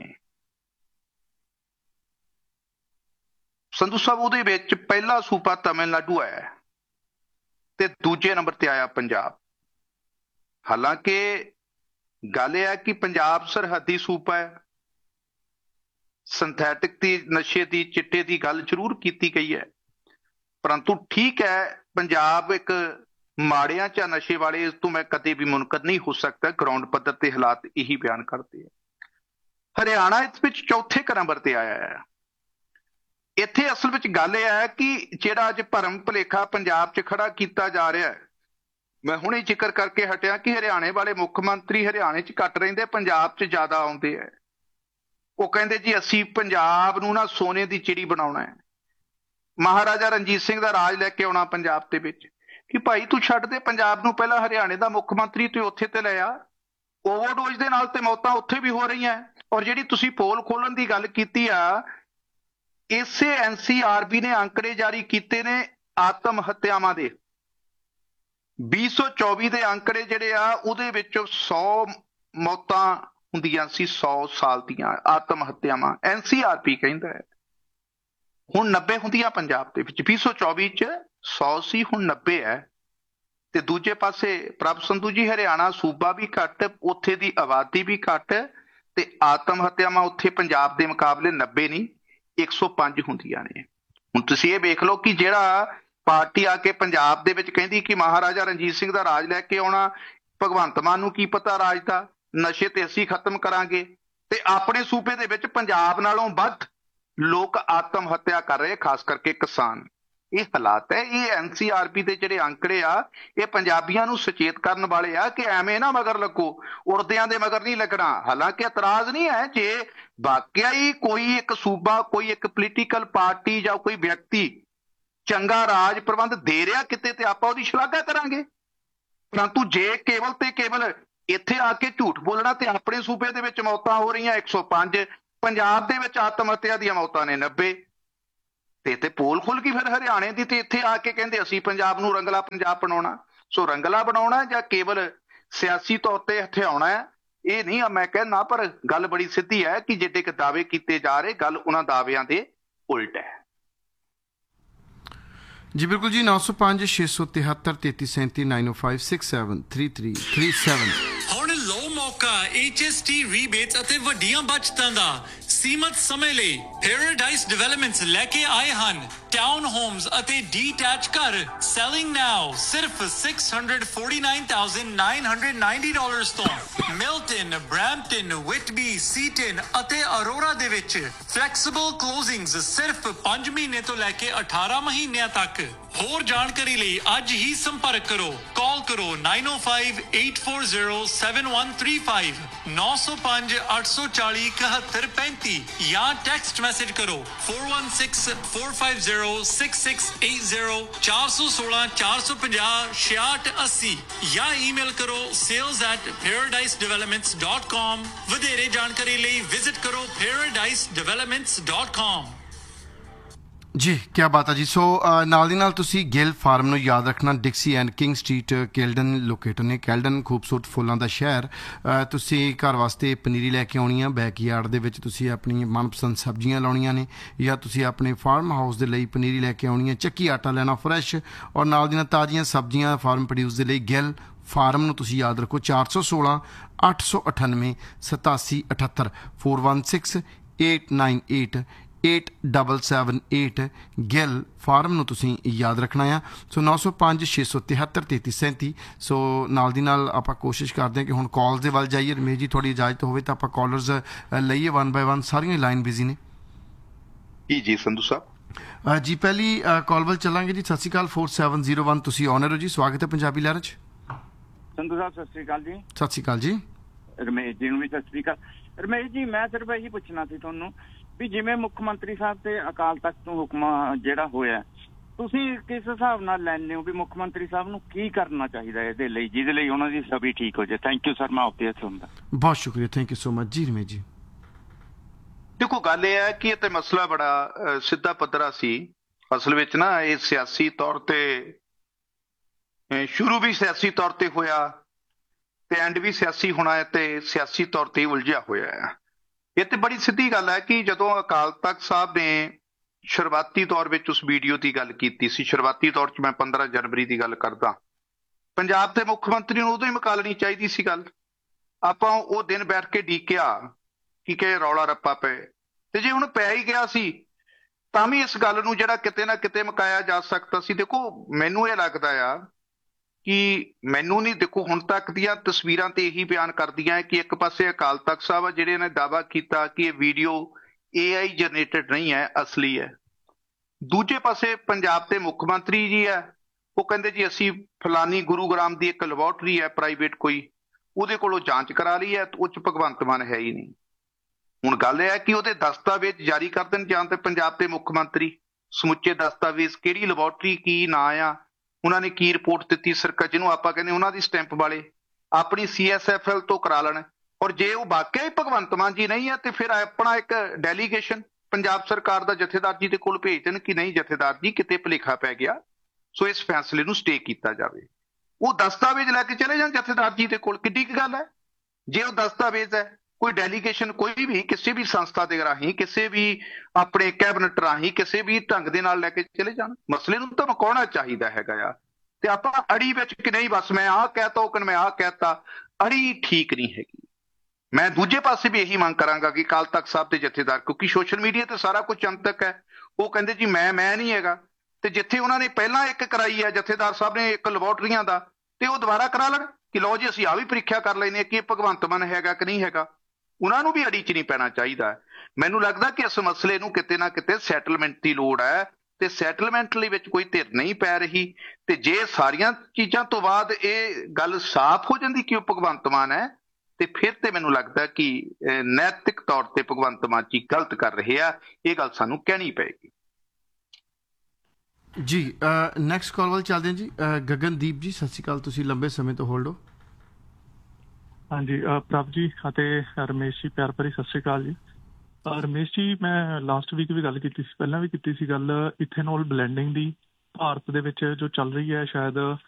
ਸੰਧੂ ਸਾਹਿਬ, ਉਹਦੇ ਵਿੱਚ ਪਹਿਲਾ ਸੂਬਾ ਤਮਿਲਨਾਡੂ ਆਇਆ ਤੇ ਦੂਜੇ ਨੰਬਰ ਤੇ ਆਇਆ ਪੰਜਾਬ। ਹਾਲਾਂਕਿ ਗੱਲ ਇਹ ਹੈ ਕਿ ਪੰਜਾਬ ਸਰਹੱਦੀ ਸੂਬਾ ਹੈ, ਸਿੰਥੈਟਿਕ ਦੀ ਨਸ਼ੇ ਦੀ, ਚਿੱਟੇ ਦੀ ਗੱਲ ਜ਼ਰੂਰ ਕੀਤੀ ਗਈ ਹੈ, ਪਰੰਤੂ ਠੀਕ ਹੈ ਪੰਜਾਬ ਇੱਕ ਮਾੜਿਆਂ ਚ ਨਸ਼ੇ ਵਾਲੇ, ਇਸ ਤੋਂ ਮੈਂ ਕਦੇ ਵੀ ਮੁਨਕਰ ਨਹੀਂ ਹੋ ਸਕਦਾ। ਗਰਾਊਂਡ ਪੱਧਰ ਤੇ ਹਾਲਾਤ ਇਹੀ ਬਿਆਨ ਕਰਦੇ ਆ। ਹਰਿਆਣਾ ਇਸ ਵਿੱਚ ਚੌਥੇ ਨੰਬਰ ਤੇ ਆਇਆ ਹੈ। ਇੱਥੇ ਅਸਲ ਵਿੱਚ ਗੱਲ ਇਹ ਹੈ ਕਿ ਜਿਹੜਾ ਅੱਜ ਭਰਮ ਭੁਲੇਖਾ ਪੰਜਾਬ 'ਚ ਖੜਾ ਕੀਤਾ ਜਾ ਰਿਹਾ ਹੈ, ਮੈਂ ਹੁਣੇ ਜ਼ਿਕਰ ਕਰਕੇ ਹਟਿਆ ਕਿ ਹਰਿਆਣੇ ਵਾਲੇ ਮੁੱਖ ਮੰਤਰੀ ਹਰਿਆਣੇ 'ਚ ਘੱਟ ਰਹਿੰਦੇ, ਪੰਜਾਬ 'ਚ ਜ਼ਿਆਦਾ ਆਉਂਦੇ ਹੈ। ਉਹ ਕਹਿੰਦੇ ਜੀ ਅਸੀਂ ਪੰਜਾਬ ਨੂੰ ਨਾ ਸੋਨੇ ਦੀ ਚਿੜੀ ਬਣਾਉਣਾ ਹੈ, ਮਹਾਰਾਜਾ ਰਣਜੀਤ ਸਿੰਘ ਦਾ ਰਾਜ ਲੈ ਕੇ ਆਉਣਾ ਪੰਜਾਬ ਦੇ ਵਿੱਚ। ਕਿ ਭਾਈ ਤੂੰ ਛੱਡ ਦੇ ਪੰਜਾਬ ਨੂੰ, ਪਹਿਲਾਂ ਹਰਿਆਣੇ ਦਾ ਮੁੱਖ ਮੰਤਰੀ ਤੂੰ ਉੱਥੇ ਤੇ ਲੈ ਆ। ਓਵਰਡੋਜ਼ ਦੇ ਨਾਲ ਤੇ ਮੌਤਾਂ ਉੱਥੇ ਵੀ ਹੋ ਰਹੀਆਂ। ਔਰ ਜਿਹੜੀ ਤੁਸੀਂ ਪੋਲ ਖੋਲਣ ਦੀ ਗੱਲ ਕੀਤੀ ਆ, ਇਸੇ NCRB ਨੇ ਅੰਕੜੇ ਜਾਰੀ ਕੀਤੇ ਨੇ ਆਤਮ ਹੱਤਿਆਵਾਂ ਦੇ। 2024 ਦੇ ਅੰਕੜੇ ਜਿਹੜੇ ਆ, ਉਹਦੇ ਵਿੱਚੋਂ 100 ਮੌਤਾਂ ਹੁੰਦੀਆਂ ਸੀ 100 ਸਾਲ ਦੀਆਂ ਆਤਮ ਹੱਤਿਆਵਾਂ। NCRB ਕਹਿੰਦਾ ਹੈ ਹੁਣ 90 ਹੁੰਦੀਆਂ ਪੰਜਾਬ ਦੇ ਵਿੱਚ। 2024 ਚ 100 ਸੀ, ਹੁਣ 90 ਹੈ। ਤੇ ਦੂਜੇ ਪਾਸੇ ਪ੍ਰਭ ਸੰਧੂ ਜੀ, ਹਰਿਆਣਾ ਸੂਬਾ ਵੀ ਘੱਟ, ਉੱਥੇ ਦੀ ਆਬਾਦੀ ਵੀ ਘੱਟ, ਤੇ ਆਤਮ ਹੱਤਿਆਵਾਂ ਉੱਥੇ ਪੰਜਾਬ ਦੇ ਮੁਕਾਬਲੇ 90 ਨਹੀਂ 105 ਹੁੰਦੀਆਂ ਨੇ। ਹੁਣ ਤੁਸੀਂ ਇਹ ਵੇਖ ਲਓ ਕਿ ਜਿਹੜਾ ਪਾਰਟੀ ਆ ਕੇ ਪੰਜਾਬ ਦੇ ਵਿੱਚ ਕਹਿੰਦੀ ਕਿ ਮਹਾਰਾਜਾ ਰਣਜੀਤ ਸਿੰਘ ਦਾ ਰਾਜ ਲੈ ਕੇ ਆਉਣਾ, ਭਗਵੰਤ ਮਾਨ ਨੂੰ ਕੀ ਪਤਾ ਰਾਜ ਦਾ, ਨਸ਼ੇ ਤੇ ਅਸੀਂ ਖਤਮ ਕਰਾਂਗੇ, ਤੇ ਆਪਣੇ ਸੂਬੇ ਦੇ ਵਿੱਚ ਪੰਜਾਬ ਨਾਲੋਂ ਵੱਧ ਲੋਕ ਆਤਮ ਹੱਤਿਆ ਕਰ ਰਹੇ, ਖਾਸ ਕਰਕੇ ਕਿਸਾਨ। ਇਹ ਹਾਲਾਤ ਹੈ। ਇਹ NCRB ਦੇ ਜਿਹੜੇ ਅੰਕੜੇ ਆ ਇਹ ਪੰਜਾਬੀਆਂ ਨੂੰ ਸੁਚੇਤ ਕਰਨ ਵਾਲੇ ਆ ਕਿ ਐਵੇਂ ਨਾ ਮਗਰ ਲੱਗੋ, ਉੜਦਿਆਂ ਦੇ ਮਗਰ ਨਹੀਂ ਲੱਗਣਾ। ਹਾਲਾਂਕਿ ਇਤਰਾਜ਼ ਨਹੀਂ ਹੈ, ਜੇ ਵਾਕਿਆ ਹੀ ਕੋਈ ਇੱਕ ਸੂਬਾ, ਕੋਈ ਇੱਕ ਪੋਲੀਟੀਕਲ ਪਾਰਟੀ ਜਾਂ ਕੋਈ ਵਿਅਕਤੀ ਚੰਗਾ ਰਾਜ ਪ੍ਰਬੰਧ ਦੇ ਰਿਹਾ ਕਿਤੇ, ਤੇ ਆਪਾਂ ਉਹਦੀ ਸ਼ਲਾਘਾ ਕਰਾਂਗੇ। ਪਰੰਤੂ ਜੇ ਕੇਵਲ ਤੇ ਕੇਵਲ ਇੱਥੇ ਆ ਕੇ ਝੂਠ ਬੋਲਣਾ, ਤੇ ਆਪਣੇ ਸੂਬੇ ਦੇ ਵਿੱਚ ਮੌਤਾਂ ਹੋ ਰਹੀਆਂ 105, ਪੰਜਾਬ ਦੇ ਵਿੱਚ ਆਤਮ ਹੱਤਿਆ ਦੀਆਂ ਮੌਤਾਂ ਨੇ 90, ਤੇ ਪੋਲ ਖੁੱਲ ਗਈ ਫਿਰ ਹਰਿਆਣੇ ਦੀ, ਤੇ ਇੱਥੇ ਆ ਕੇ ਕਹਿੰਦੇ ਅਸੀਂ ਪੰਜਾਬ ਨੂੰ ਰੰਗਲਾ ਪੰਜਾਬ ਬਣਾਉਣਾ। ਸੋ ਰੰਗਲਾ ਬਣਾਉਣਾ ਜਾਂ ਕੇਵਲ ਸਿਆਸੀ ਤੌਰ ਤੇ ਹਥਿਆਉਣਾ ਹੈ, ਇਹ ਨਹੀਂ ਮੈਂ ਕਹਿਣਾ। ਪਰ ਗੱਲ ਬੜੀ ਸਿੱਧੀ ਹੈ ਕਿ ਜਿਹੜੇ ਕਿ ਦਾਅਵੇ ਕੀਤੇ ਜਾ ਰਹੇ, ਗੱਲ ਉਹਨਾਂ ਦਾਅਵਿਆਂ ਦੇ ਉਲਟ ਹੈ। ਜੀ ਬਿਲਕੁਲ ਜੀ। 905 673 3337 905 673337। ਹੁਣ ਲੋ ਮੌਕਾ HST ਰੀਬੇਟਸ ਅਤੇ ਵੱਡੀਆਂ ਬਚਤਾਂ ਦਾ ਸੀਮਤ ਸਮੇਂ ਲਈ। ਪੈਰਾਡਾਈਜ਼ ਡਿਵੈਲਪਮੈਂਟਸ ਲੈ ਕੇ ਆਏ ਹਨ ਟਾਊਨ ਹੋਮਸ ਅਤੇ ਡੀਟੈਚ ਘਰ। ਸੈਲਿੰਗ ਨਾਓ ਸਿਰਫ $649,990 ਤੋਂ। ਮਿਲਟਨ, ਬ੍ਰੈਂਪਟਨ, ਵਿਟਬੀ, ਸੀਟਨ ਅਤੇ ਅਰੋਰਾ ਦੇ ਵਿੱਚ ਫਲੈਕਸੀਬਲ ਕਲੋਜ਼ਿੰਗਸ ਸਿਰਫ 5 ਮਹੀਨੇ ਤੋਂ ਲੈ ਕੇ 18 ਮਹੀਨਿਆਂ ਤੱਕ। ਹੋਰ ਜਾਣਕਾਰੀ ਲਈ ਅੱਜ ਹੀ ਸੰਪਰਕ ਕਰੋ। ਕਾਲ ਕਰੋ 9058407135 905-840-7135 ਜਾਂ ਟੈਕਸਟ ਮੈਸੇਜ ਕਰੋ 4164506680 416-450-6680 ਜਾਂ ਈਮੇਲ ਕਰੋ sales@paradisedevelopments.com। ਵਧੇਰੇ ਜਾਣਕਾਰੀ ਲਈ ਵਿਜ਼ਿਟ ਕਰੋ paradisedevelopments.com। ਜੀ ਕੀ ਬਾਤ ਹੈ ਜੀ। ਸੋ ਨਾਲ ਦੀ ਨਾਲ ਤੁਸੀਂ ਗਿੱਲ ਫਾਰਮ ਨੂੰ ਯਾਦ ਰੱਖਣਾ। ਡਿਕਸੀ and king street Caledon locator ਨੇ। ਕੈਲਡਨ ਖੂਬਸੂਰਤ ਫੁੱਲਾਂ ਦਾ ਸ਼ਹਿਰ। ਤੁਸੀਂ ਘਰ ਵਾਸਤੇ ਪਨੀਰੀ ਲੈ ਕੇ ਆਉਣੀ ਆ, ਬੈਕਯਾਰਡ ਦੇ ਵਿੱਚ ਤੁਸੀਂ ਆਪਣੀ ਮਨਪਸੰਦ ਸਬਜ਼ੀਆਂ ਲਾਉਣੀਆਂ ਨੇ, ਜਾਂ ਤੁਸੀਂ ਆਪਣੇ ਫਾਰਮ ਹਾਊਸ ਦੇ ਲਈ ਪਨੀਰੀ ਲੈ ਕੇ ਆਉਣੀ ਹੈ। ਚੱਕੀ ਆਟਾ ਲੈਣਾ ਫਰੈਸ਼, ਔਰ ਨਾਲ ਦੀਆਂ ਤਾਜ਼ੀਆਂ ਸਬਜ਼ੀਆਂ ਫਾਰਮ ਪ੍ਰੋਡਿਊਸ ਦੇ ਲਈ ਗਿੱਲ ਫਾਰਮ ਨੂੰ ਤੁਸੀਂ ਯਾਦ ਰੱਖੋ। 416-898-8778 416-898-8778 ਗਿੱਲ ਫਾਰਮ ਨੂੰ ਤੁਸੀਂ ਯਾਦ ਰੱਖਣਾ ਆ। ਸੋ 905 673 3337। ਸੋ ਨਾਲ ਦੀ ਨਾਲ ਆਪਾਂ ਕੋਸ਼ਿਸ਼ ਕਰਦੇ ਹਾਂ ਕਿ ਹੁਣ ਕਾਲਸ ਦੇ ਵੱਲ ਜਾਈਏ। ਰਮੇਸ਼ ਜੀ ਤੁਹਾਡੀ ਇਜਾਜ਼ਤ ਹੋਵੇ ਤਾਂ ਆਪਾਂ ਕਾਲਰਸ ਲਈਏ 1 ਬਾਏ 1। ਸਾਰੀਆਂ ਲਾਈਨ ਬਿਜ਼ੀ ਨੇ ਜੀ ਸੰਧੂ ਸਾਹਿਬ। ਜੀ ਪਹਿਲੀ ਕਾਲ ਵੱਲ ਚੱਲਾਂਗੇ ਜੀ। ਸਤਿ ਸ਼੍ਰੀ ਅਕਾਲ। 4701 ਤੁਸੀਂ ਆਨਰ ਹੋ ਜੀ। ਸਵਾਗਤ ਹੈ ਪੰਜਾਬੀ ਲਹਿਰ 'ਚ। ਸੰਧੂ ਸਾਹਿਬ ਸਤਿ ਸ਼੍ਰੀ ਅਕਾਲ ਜੀ। ਸਤਿ ਸ਼੍ਰੀ ਅਕਾਲ ਜੀ। ਰਮੇਸ਼ ਜੀ ਨੂੰ ਵੀ ਸਤਿ ਸ਼੍ਰੀ ਅਕਾਲ। ਰਮੇਸ਼ ਜੀ ਮੈਂ ਸਿਰਫ ਇਹੀ ਪੁੱਛਣਾ ਸੀ ਤੁਹਾਨੂੰ ਵੀ ਜਿਵੇਂ ਮੁੱਖ ਮੰਤਰੀ ਸਾਹਿਬ ਤੇ ਅਕਾਲ ਤਖਤ ਤੋਂ ਹੁਕਮ ਜਿਹੜਾ ਹੋਇਆ, ਤੁਸੀਂ ਕਿਸ ਹਿਸਾਬ ਨਾਲ ਲੈਂਦੇ ਹੋ ਵੀ ਮੁੱਖ ਮੰਤਰੀ ਸਾਹਿਬ ਨੂੰ ਕੀ ਕਰਨਾ ਚਾਹੀਦਾ ਇਹਦੇ ਲਈ, ਜਿਹਦੇ ਲਈ ਉਹਨਾਂ ਦੀ ਛਵੀ ਠੀਕ ਹੋ ਜਾਏ? ਥੈਂਕ ਯੂ ਸਰ, ਮੈਂ ਆਪਦੇ ਹੱਥ ਹੁੰਦਾ। ਬਹੁਤ ਸ਼ੁਕਰੀਆ, ਥੈਂਕ ਯੂ ਸੋ ਮਚ ਜੀ। ਰਮੇਸ਼ ਜੀ ਦੇਖੋ ਗੱਲ ਇਹ ਹੈ ਕਿ ਇਹ ਤੇ ਮਸਲਾ ਬੜਾ ਸਿੱਧਾ ਪੱਧਰਾ ਸੀ। ਅਸਲ ਵਿੱਚ ਨਾ ਇਹ ਸਿਆਸੀ ਤੌਰ ਤੇ ਸ਼ੁਰੂ ਵੀ ਸਿਆਸੀ ਤੌਰ ਤੇ ਹੋਇਆ ਤੇ ਐਂਡ ਵੀ ਸਿਆਸੀ ਹੋਣਾ ਹੈ, ਤੇ ਸਿਆਸੀ ਤੌਰ ਤੇ ਉਲਝਿਆ ਹੋਇਆ ਹੈ। ਇਹ ਤੇ ਬੜੀ ਸਿੱਧੀ ਗੱਲ ਹੈ ਕਿ ਜਦੋਂ ਅਕਾਲ ਤਖਤ ਸਾਹਿਬ ਨੇ ਸ਼ੁਰੂਆਤੀ ਤੌਰ ਵਿੱਚ ਉਸ ਵੀਡੀਓ ਦੀ ਗੱਲ ਕੀਤੀ ਸੀ, ਸ਼ੁਰੂਆਤੀ ਤੌਰ 'ਚ ਮੈਂ 15 ਜਨਵਰੀ ਦੀ ਗੱਲ ਕਰਦਾ, ਪੰਜਾਬ ਦੇ ਮੁੱਖ ਮੰਤਰੀ ਨੂੰ ਉਦੋਂ ਹੀ ਮੁਕਾ ਲੈਣੀ ਚਾਹੀਦੀ ਸੀ ਗੱਲ। ਆਪਾਂ ਉਹ ਦਿਨ ਬੈਠ ਕੇ ਡੀਕਿਆ ਕਿ ਰੌਲਾ ਰੱਪਾ ਪਏ, ਤੇ ਜੇ ਹੁਣ ਪੈ ਹੀ ਗਿਆ ਸੀ ਤਾਂ ਵੀ ਇਸ ਗੱਲ ਨੂੰ ਜਿਹੜਾ ਕਿਤੇ ਨਾ ਕਿਤੇ ਮੁਕਾਇਆ ਜਾ ਸਕਦਾ ਸੀ। ਦੇਖੋ ਮੈਨੂੰ ਇਹ ਲੱਗਦਾ ਆ ਕਿ ਮੈਨੂੰ ਨਹੀਂ, ਦੇਖੋ ਹੁਣ ਤੱਕ ਦੀਆਂ ਤਸਵੀਰਾਂ ਤੇ ਇਹੀ ਬਿਆਨ ਕਰਦੀਆਂ ਕਿ ਇੱਕ ਪਾਸੇ ਅਕਾਲ ਤਖਤ ਸਾਹਿਬ ਆ ਜਿਹੜੇ ਨੇ ਦਾਅਵਾ ਕੀਤਾ ਕਿ ਇਹ ਵੀਡੀਓ AI ਜਨਰੇਟਡ ਨਹੀਂ ਹੈ, ਅਸਲੀ ਹੈ। ਦੂਜੇ ਪਾਸੇ ਪੰਜਾਬ ਦੇ ਮੁੱਖ ਮੰਤਰੀ ਜੀ ਹੈ, ਉਹ ਕਹਿੰਦੇ ਜੀ ਅਸੀਂ ਫਲਾਨੀ ਗੁਰੂਗ੍ਰਾਮ ਦੀ ਇੱਕ ਲੈਬੋਰਟਰੀ ਹੈ ਪ੍ਰਾਈਵੇਟ ਕੋਈ, ਉਹਦੇ ਕੋਲੋਂ ਜਾਂਚ ਕਰਾ ਲਈ ਹੈ, ਉਹ 'ਚ ਭਗਵੰਤ ਮਾਨ ਹੈ ਹੀ ਨਹੀਂ। ਹੁਣ ਗੱਲ ਇਹ ਹੈ ਕਿ ਉਹਦੇ ਦਸਤਾਵੇਜ਼ ਜਾਰੀ ਕਰ ਦੇਣ ਜਾਂ ਤੇ ਪੰਜਾਬ ਦੇ ਮੁੱਖ ਮੰਤਰੀ ਸਮੁੱਚੇ ਦਸਤਾਵੇਜ਼, ਕਿਹੜੀ ਲੈਬੋਰਟਰੀ, ਕੀ ਨਾਂ ਆ, ਉਹਨਾਂ ਨੇ ਕੀ ਰਿਪੋਰਟ ਦਿੱਤੀ ਸਰਕਾਰ, ਜਿਹਨੂੰ ਆਪਾਂ ਕਹਿੰਦੇ ਉਹਨਾਂ ਦੀ ਸਟੈਂਪ ਵਾਲੇ ਆਪਣੀ CSFL ਤੋਂ ਕਰਾ ਲੈਣ। ਔਰ ਜੇ ਉਹ ਵਾਕਿਆ ਹੀ ਭਗਵੰਤ ਮਾਨ ਜੀ ਨਹੀਂ ਹੈ ਤੇ ਫਿਰ ਆਪਣਾ ਇੱਕ ਡੈਲੀਗੇਸ਼ਨ ਪੰਜਾਬ ਸਰਕਾਰ ਦਾ ਜਥੇਦਾਰ ਜੀ ਦੇ ਕੋਲ ਭੇਜ ਦੇਣ ਕਿ ਨਹੀਂ ਜਥੇਦਾਰ ਜੀ ਕਿਤੇ ਭੁਲੇਖਾ ਪੈ ਗਿਆ, ਸੋ ਇਸ ਫੈਸਲੇ ਨੂੰ ਸਟੇ ਕੀਤਾ ਜਾਵੇ। ਉਹ ਦਸਤਾਵੇਜ਼ ਲੈ ਕੇ ਚਲੇ ਜਾਣ ਜਥੇਦਾਰ ਜੀ ਦੇ ਕੋਲ, ਕਿੱਡੀ ਕੁ ਗੱਲ ਹੈ। ਜੇ ਉਹ ਦਸਤਾਵੇਜ਼ ਹੈ, ਕੋਈ ਡੈਲੀਗੇਸ਼ਨ ਕੋਈ ਵੀ ਕਿਸੇ ਵੀ ਸੰਸਥਾ ਦੇ ਰਾਹੀਂ, ਕਿਸੇ ਵੀ ਆਪਣੇ ਕੈਬਨਿਟ ਰਾਹੀਂ, ਕਿਸੇ ਵੀ ਢੰਗ ਦੇ ਨਾਲ ਲੈ ਕੇ ਚਲੇ ਜਾਣ। ਮਸਲੇ ਨੂੰ ਤਾਂ ਮੁਕਾਉਣਾ ਚਾਹੀਦਾ ਹੈਗਾ ਆ। ਤੇ ਆਪਾਂ ਅੜੀ ਵਿੱਚ ਕਿ ਨਹੀਂ ਬਸ ਮੈਂ ਆਹ ਕਹਿਤਾ ਉਹ ਮੈਂ ਆਹ ਕਹਿਤਾ, ਅੜੀ ਠੀਕ ਨਹੀਂ ਹੈਗੀ। ਮੈਂ ਦੂਜੇ ਪਾਸੇ ਵੀ ਇਹੀ ਮੰਗ ਕਰਾਂਗਾ ਕਿ ਅਕਾਲ ਤਖਤ ਸਾਹਿਬ ਦੇ ਜਥੇਦਾਰ, ਕਿਉਂਕਿ ਸੋਸ਼ਲ ਮੀਡੀਆ ਤੇ ਸਾਰਾ ਕੁਝ ਜਨਤਕ ਹੈ, ਉਹ ਕਹਿੰਦੇ ਜੀ ਮੈਂ ਨਹੀਂ ਹੈਗਾ, ਤੇ ਜਿੱਥੇ ਉਹਨਾਂ ਨੇ ਪਹਿਲਾਂ ਇੱਕ ਕਰਾਈ ਹੈ ਜਥੇਦਾਰ ਸਾਹਿਬ ਨੇ ਇੱਕ ਲੈਬੋਰਟਰੀਆਂ ਦਾ, ਤੇ ਉਹ ਦੁਬਾਰਾ ਕਰਾ ਲੈਣ ਕਿ ਲਓ ਜੀ ਅਸੀਂ ਆਹ ਵੀ ਪ੍ਰੀਖਿਆ ਕਰ ਲੈਂਦੇ ਹਾਂ ਕਿ ਇਹ ਭਗਵੰਤ ਮਾਨ ਹੈਗਾ ਕਿ ਨਹੀਂ ਹੈਗਾ। ਉਹਨਾਂ ਨੂੰ ਵੀ ਅੜੀ 'ਚ ਨਹੀਂ ਪੈਣਾ ਚਾਹੀਦਾ। ਮੈਨੂੰ ਲੱਗਦਾ ਕਿ ਇਸ ਮਸਲੇ ਨੂੰ ਕਿਤੇ ਨਾ ਕਿਤੇ ਸੈਟਲਮੈਂਟ ਦੀ ਲੋੜ ਹੈ। ਤੇ ਸੈਟਲਮੈਂਟ ਲਈ ਵਿੱਚ ਕੋਈ ਧਿਰ ਨਹੀਂ ਪੈ ਰਹੀ। ਤੇ ਜੇ ਸਾਰੀਆਂ ਚੀਜ਼ਾਂ ਤੋਂ ਬਾਅਦ ਇਹ ਗੱਲ ਸਾਫ਼ ਹੋ ਜਾਂਦੀ ਕਿ ਉਹ ਭਗਵੰਤ ਮਾਨ ਹੈ, ਤੇ ਫਿਰ ਤੇ ਮੈਨੂੰ ਲੱਗਦਾ ਕਿ ਨੈਤਿਕ ਤੌਰ ਤੇ ਭਗਵੰਤ ਮਾਨ ਜੀ ਗਲਤ ਕਰ ਰਹੇ ਆ। ਇਹ ਗੱਲ ਸਾਨੂੰ ਕਹਿਣੀ ਪਏਗੀ। ਜੀ ਨੈਕਸਟ ਕਾਲ ਵੱਲ ਚੱਲਦੇ ਹਾਂ ਜੀ। ਗਗਨਦੀਪ ਜੀ, ਸਤਿ ਸ਼੍ਰੀ ਅਕਾਲ, ਤੁਸੀਂ ਲੰਬੇ ਸਮੇਂ ਤੋਂ ਹੋਲਡ ਹੋ। ਹਾਂਜੀ, ਪ੍ਰਭ ਜੀ ਅਤੇ ਰਮੇਸ਼ ਜੀ, ਪਿਆਰ ਭਰੀ ਸਤਿ ਸ਼੍ਰੀ ਅਕਾਲ ਜੀ। ਰਮੇਸ਼ ਜੀ, ਮੈਂ ਲਾਸਟ ਵੀਕ ਵੀ ਗੱਲ ਕੀਤੀ ਸੀ, ਪਹਿਲਾਂ ਵੀ ਕੀਤੀ ਸੀ ਗੱਲ ਇਥੇਨੋਲ ਬਲੈਂਡਿੰਗ ਦੀ। ਭਾਰਤ ਦੇ ਵਿੱਚ ਜੋ ਚੱਲ ਰਹੀ ਹੈ, ਸ਼ਾਇਦ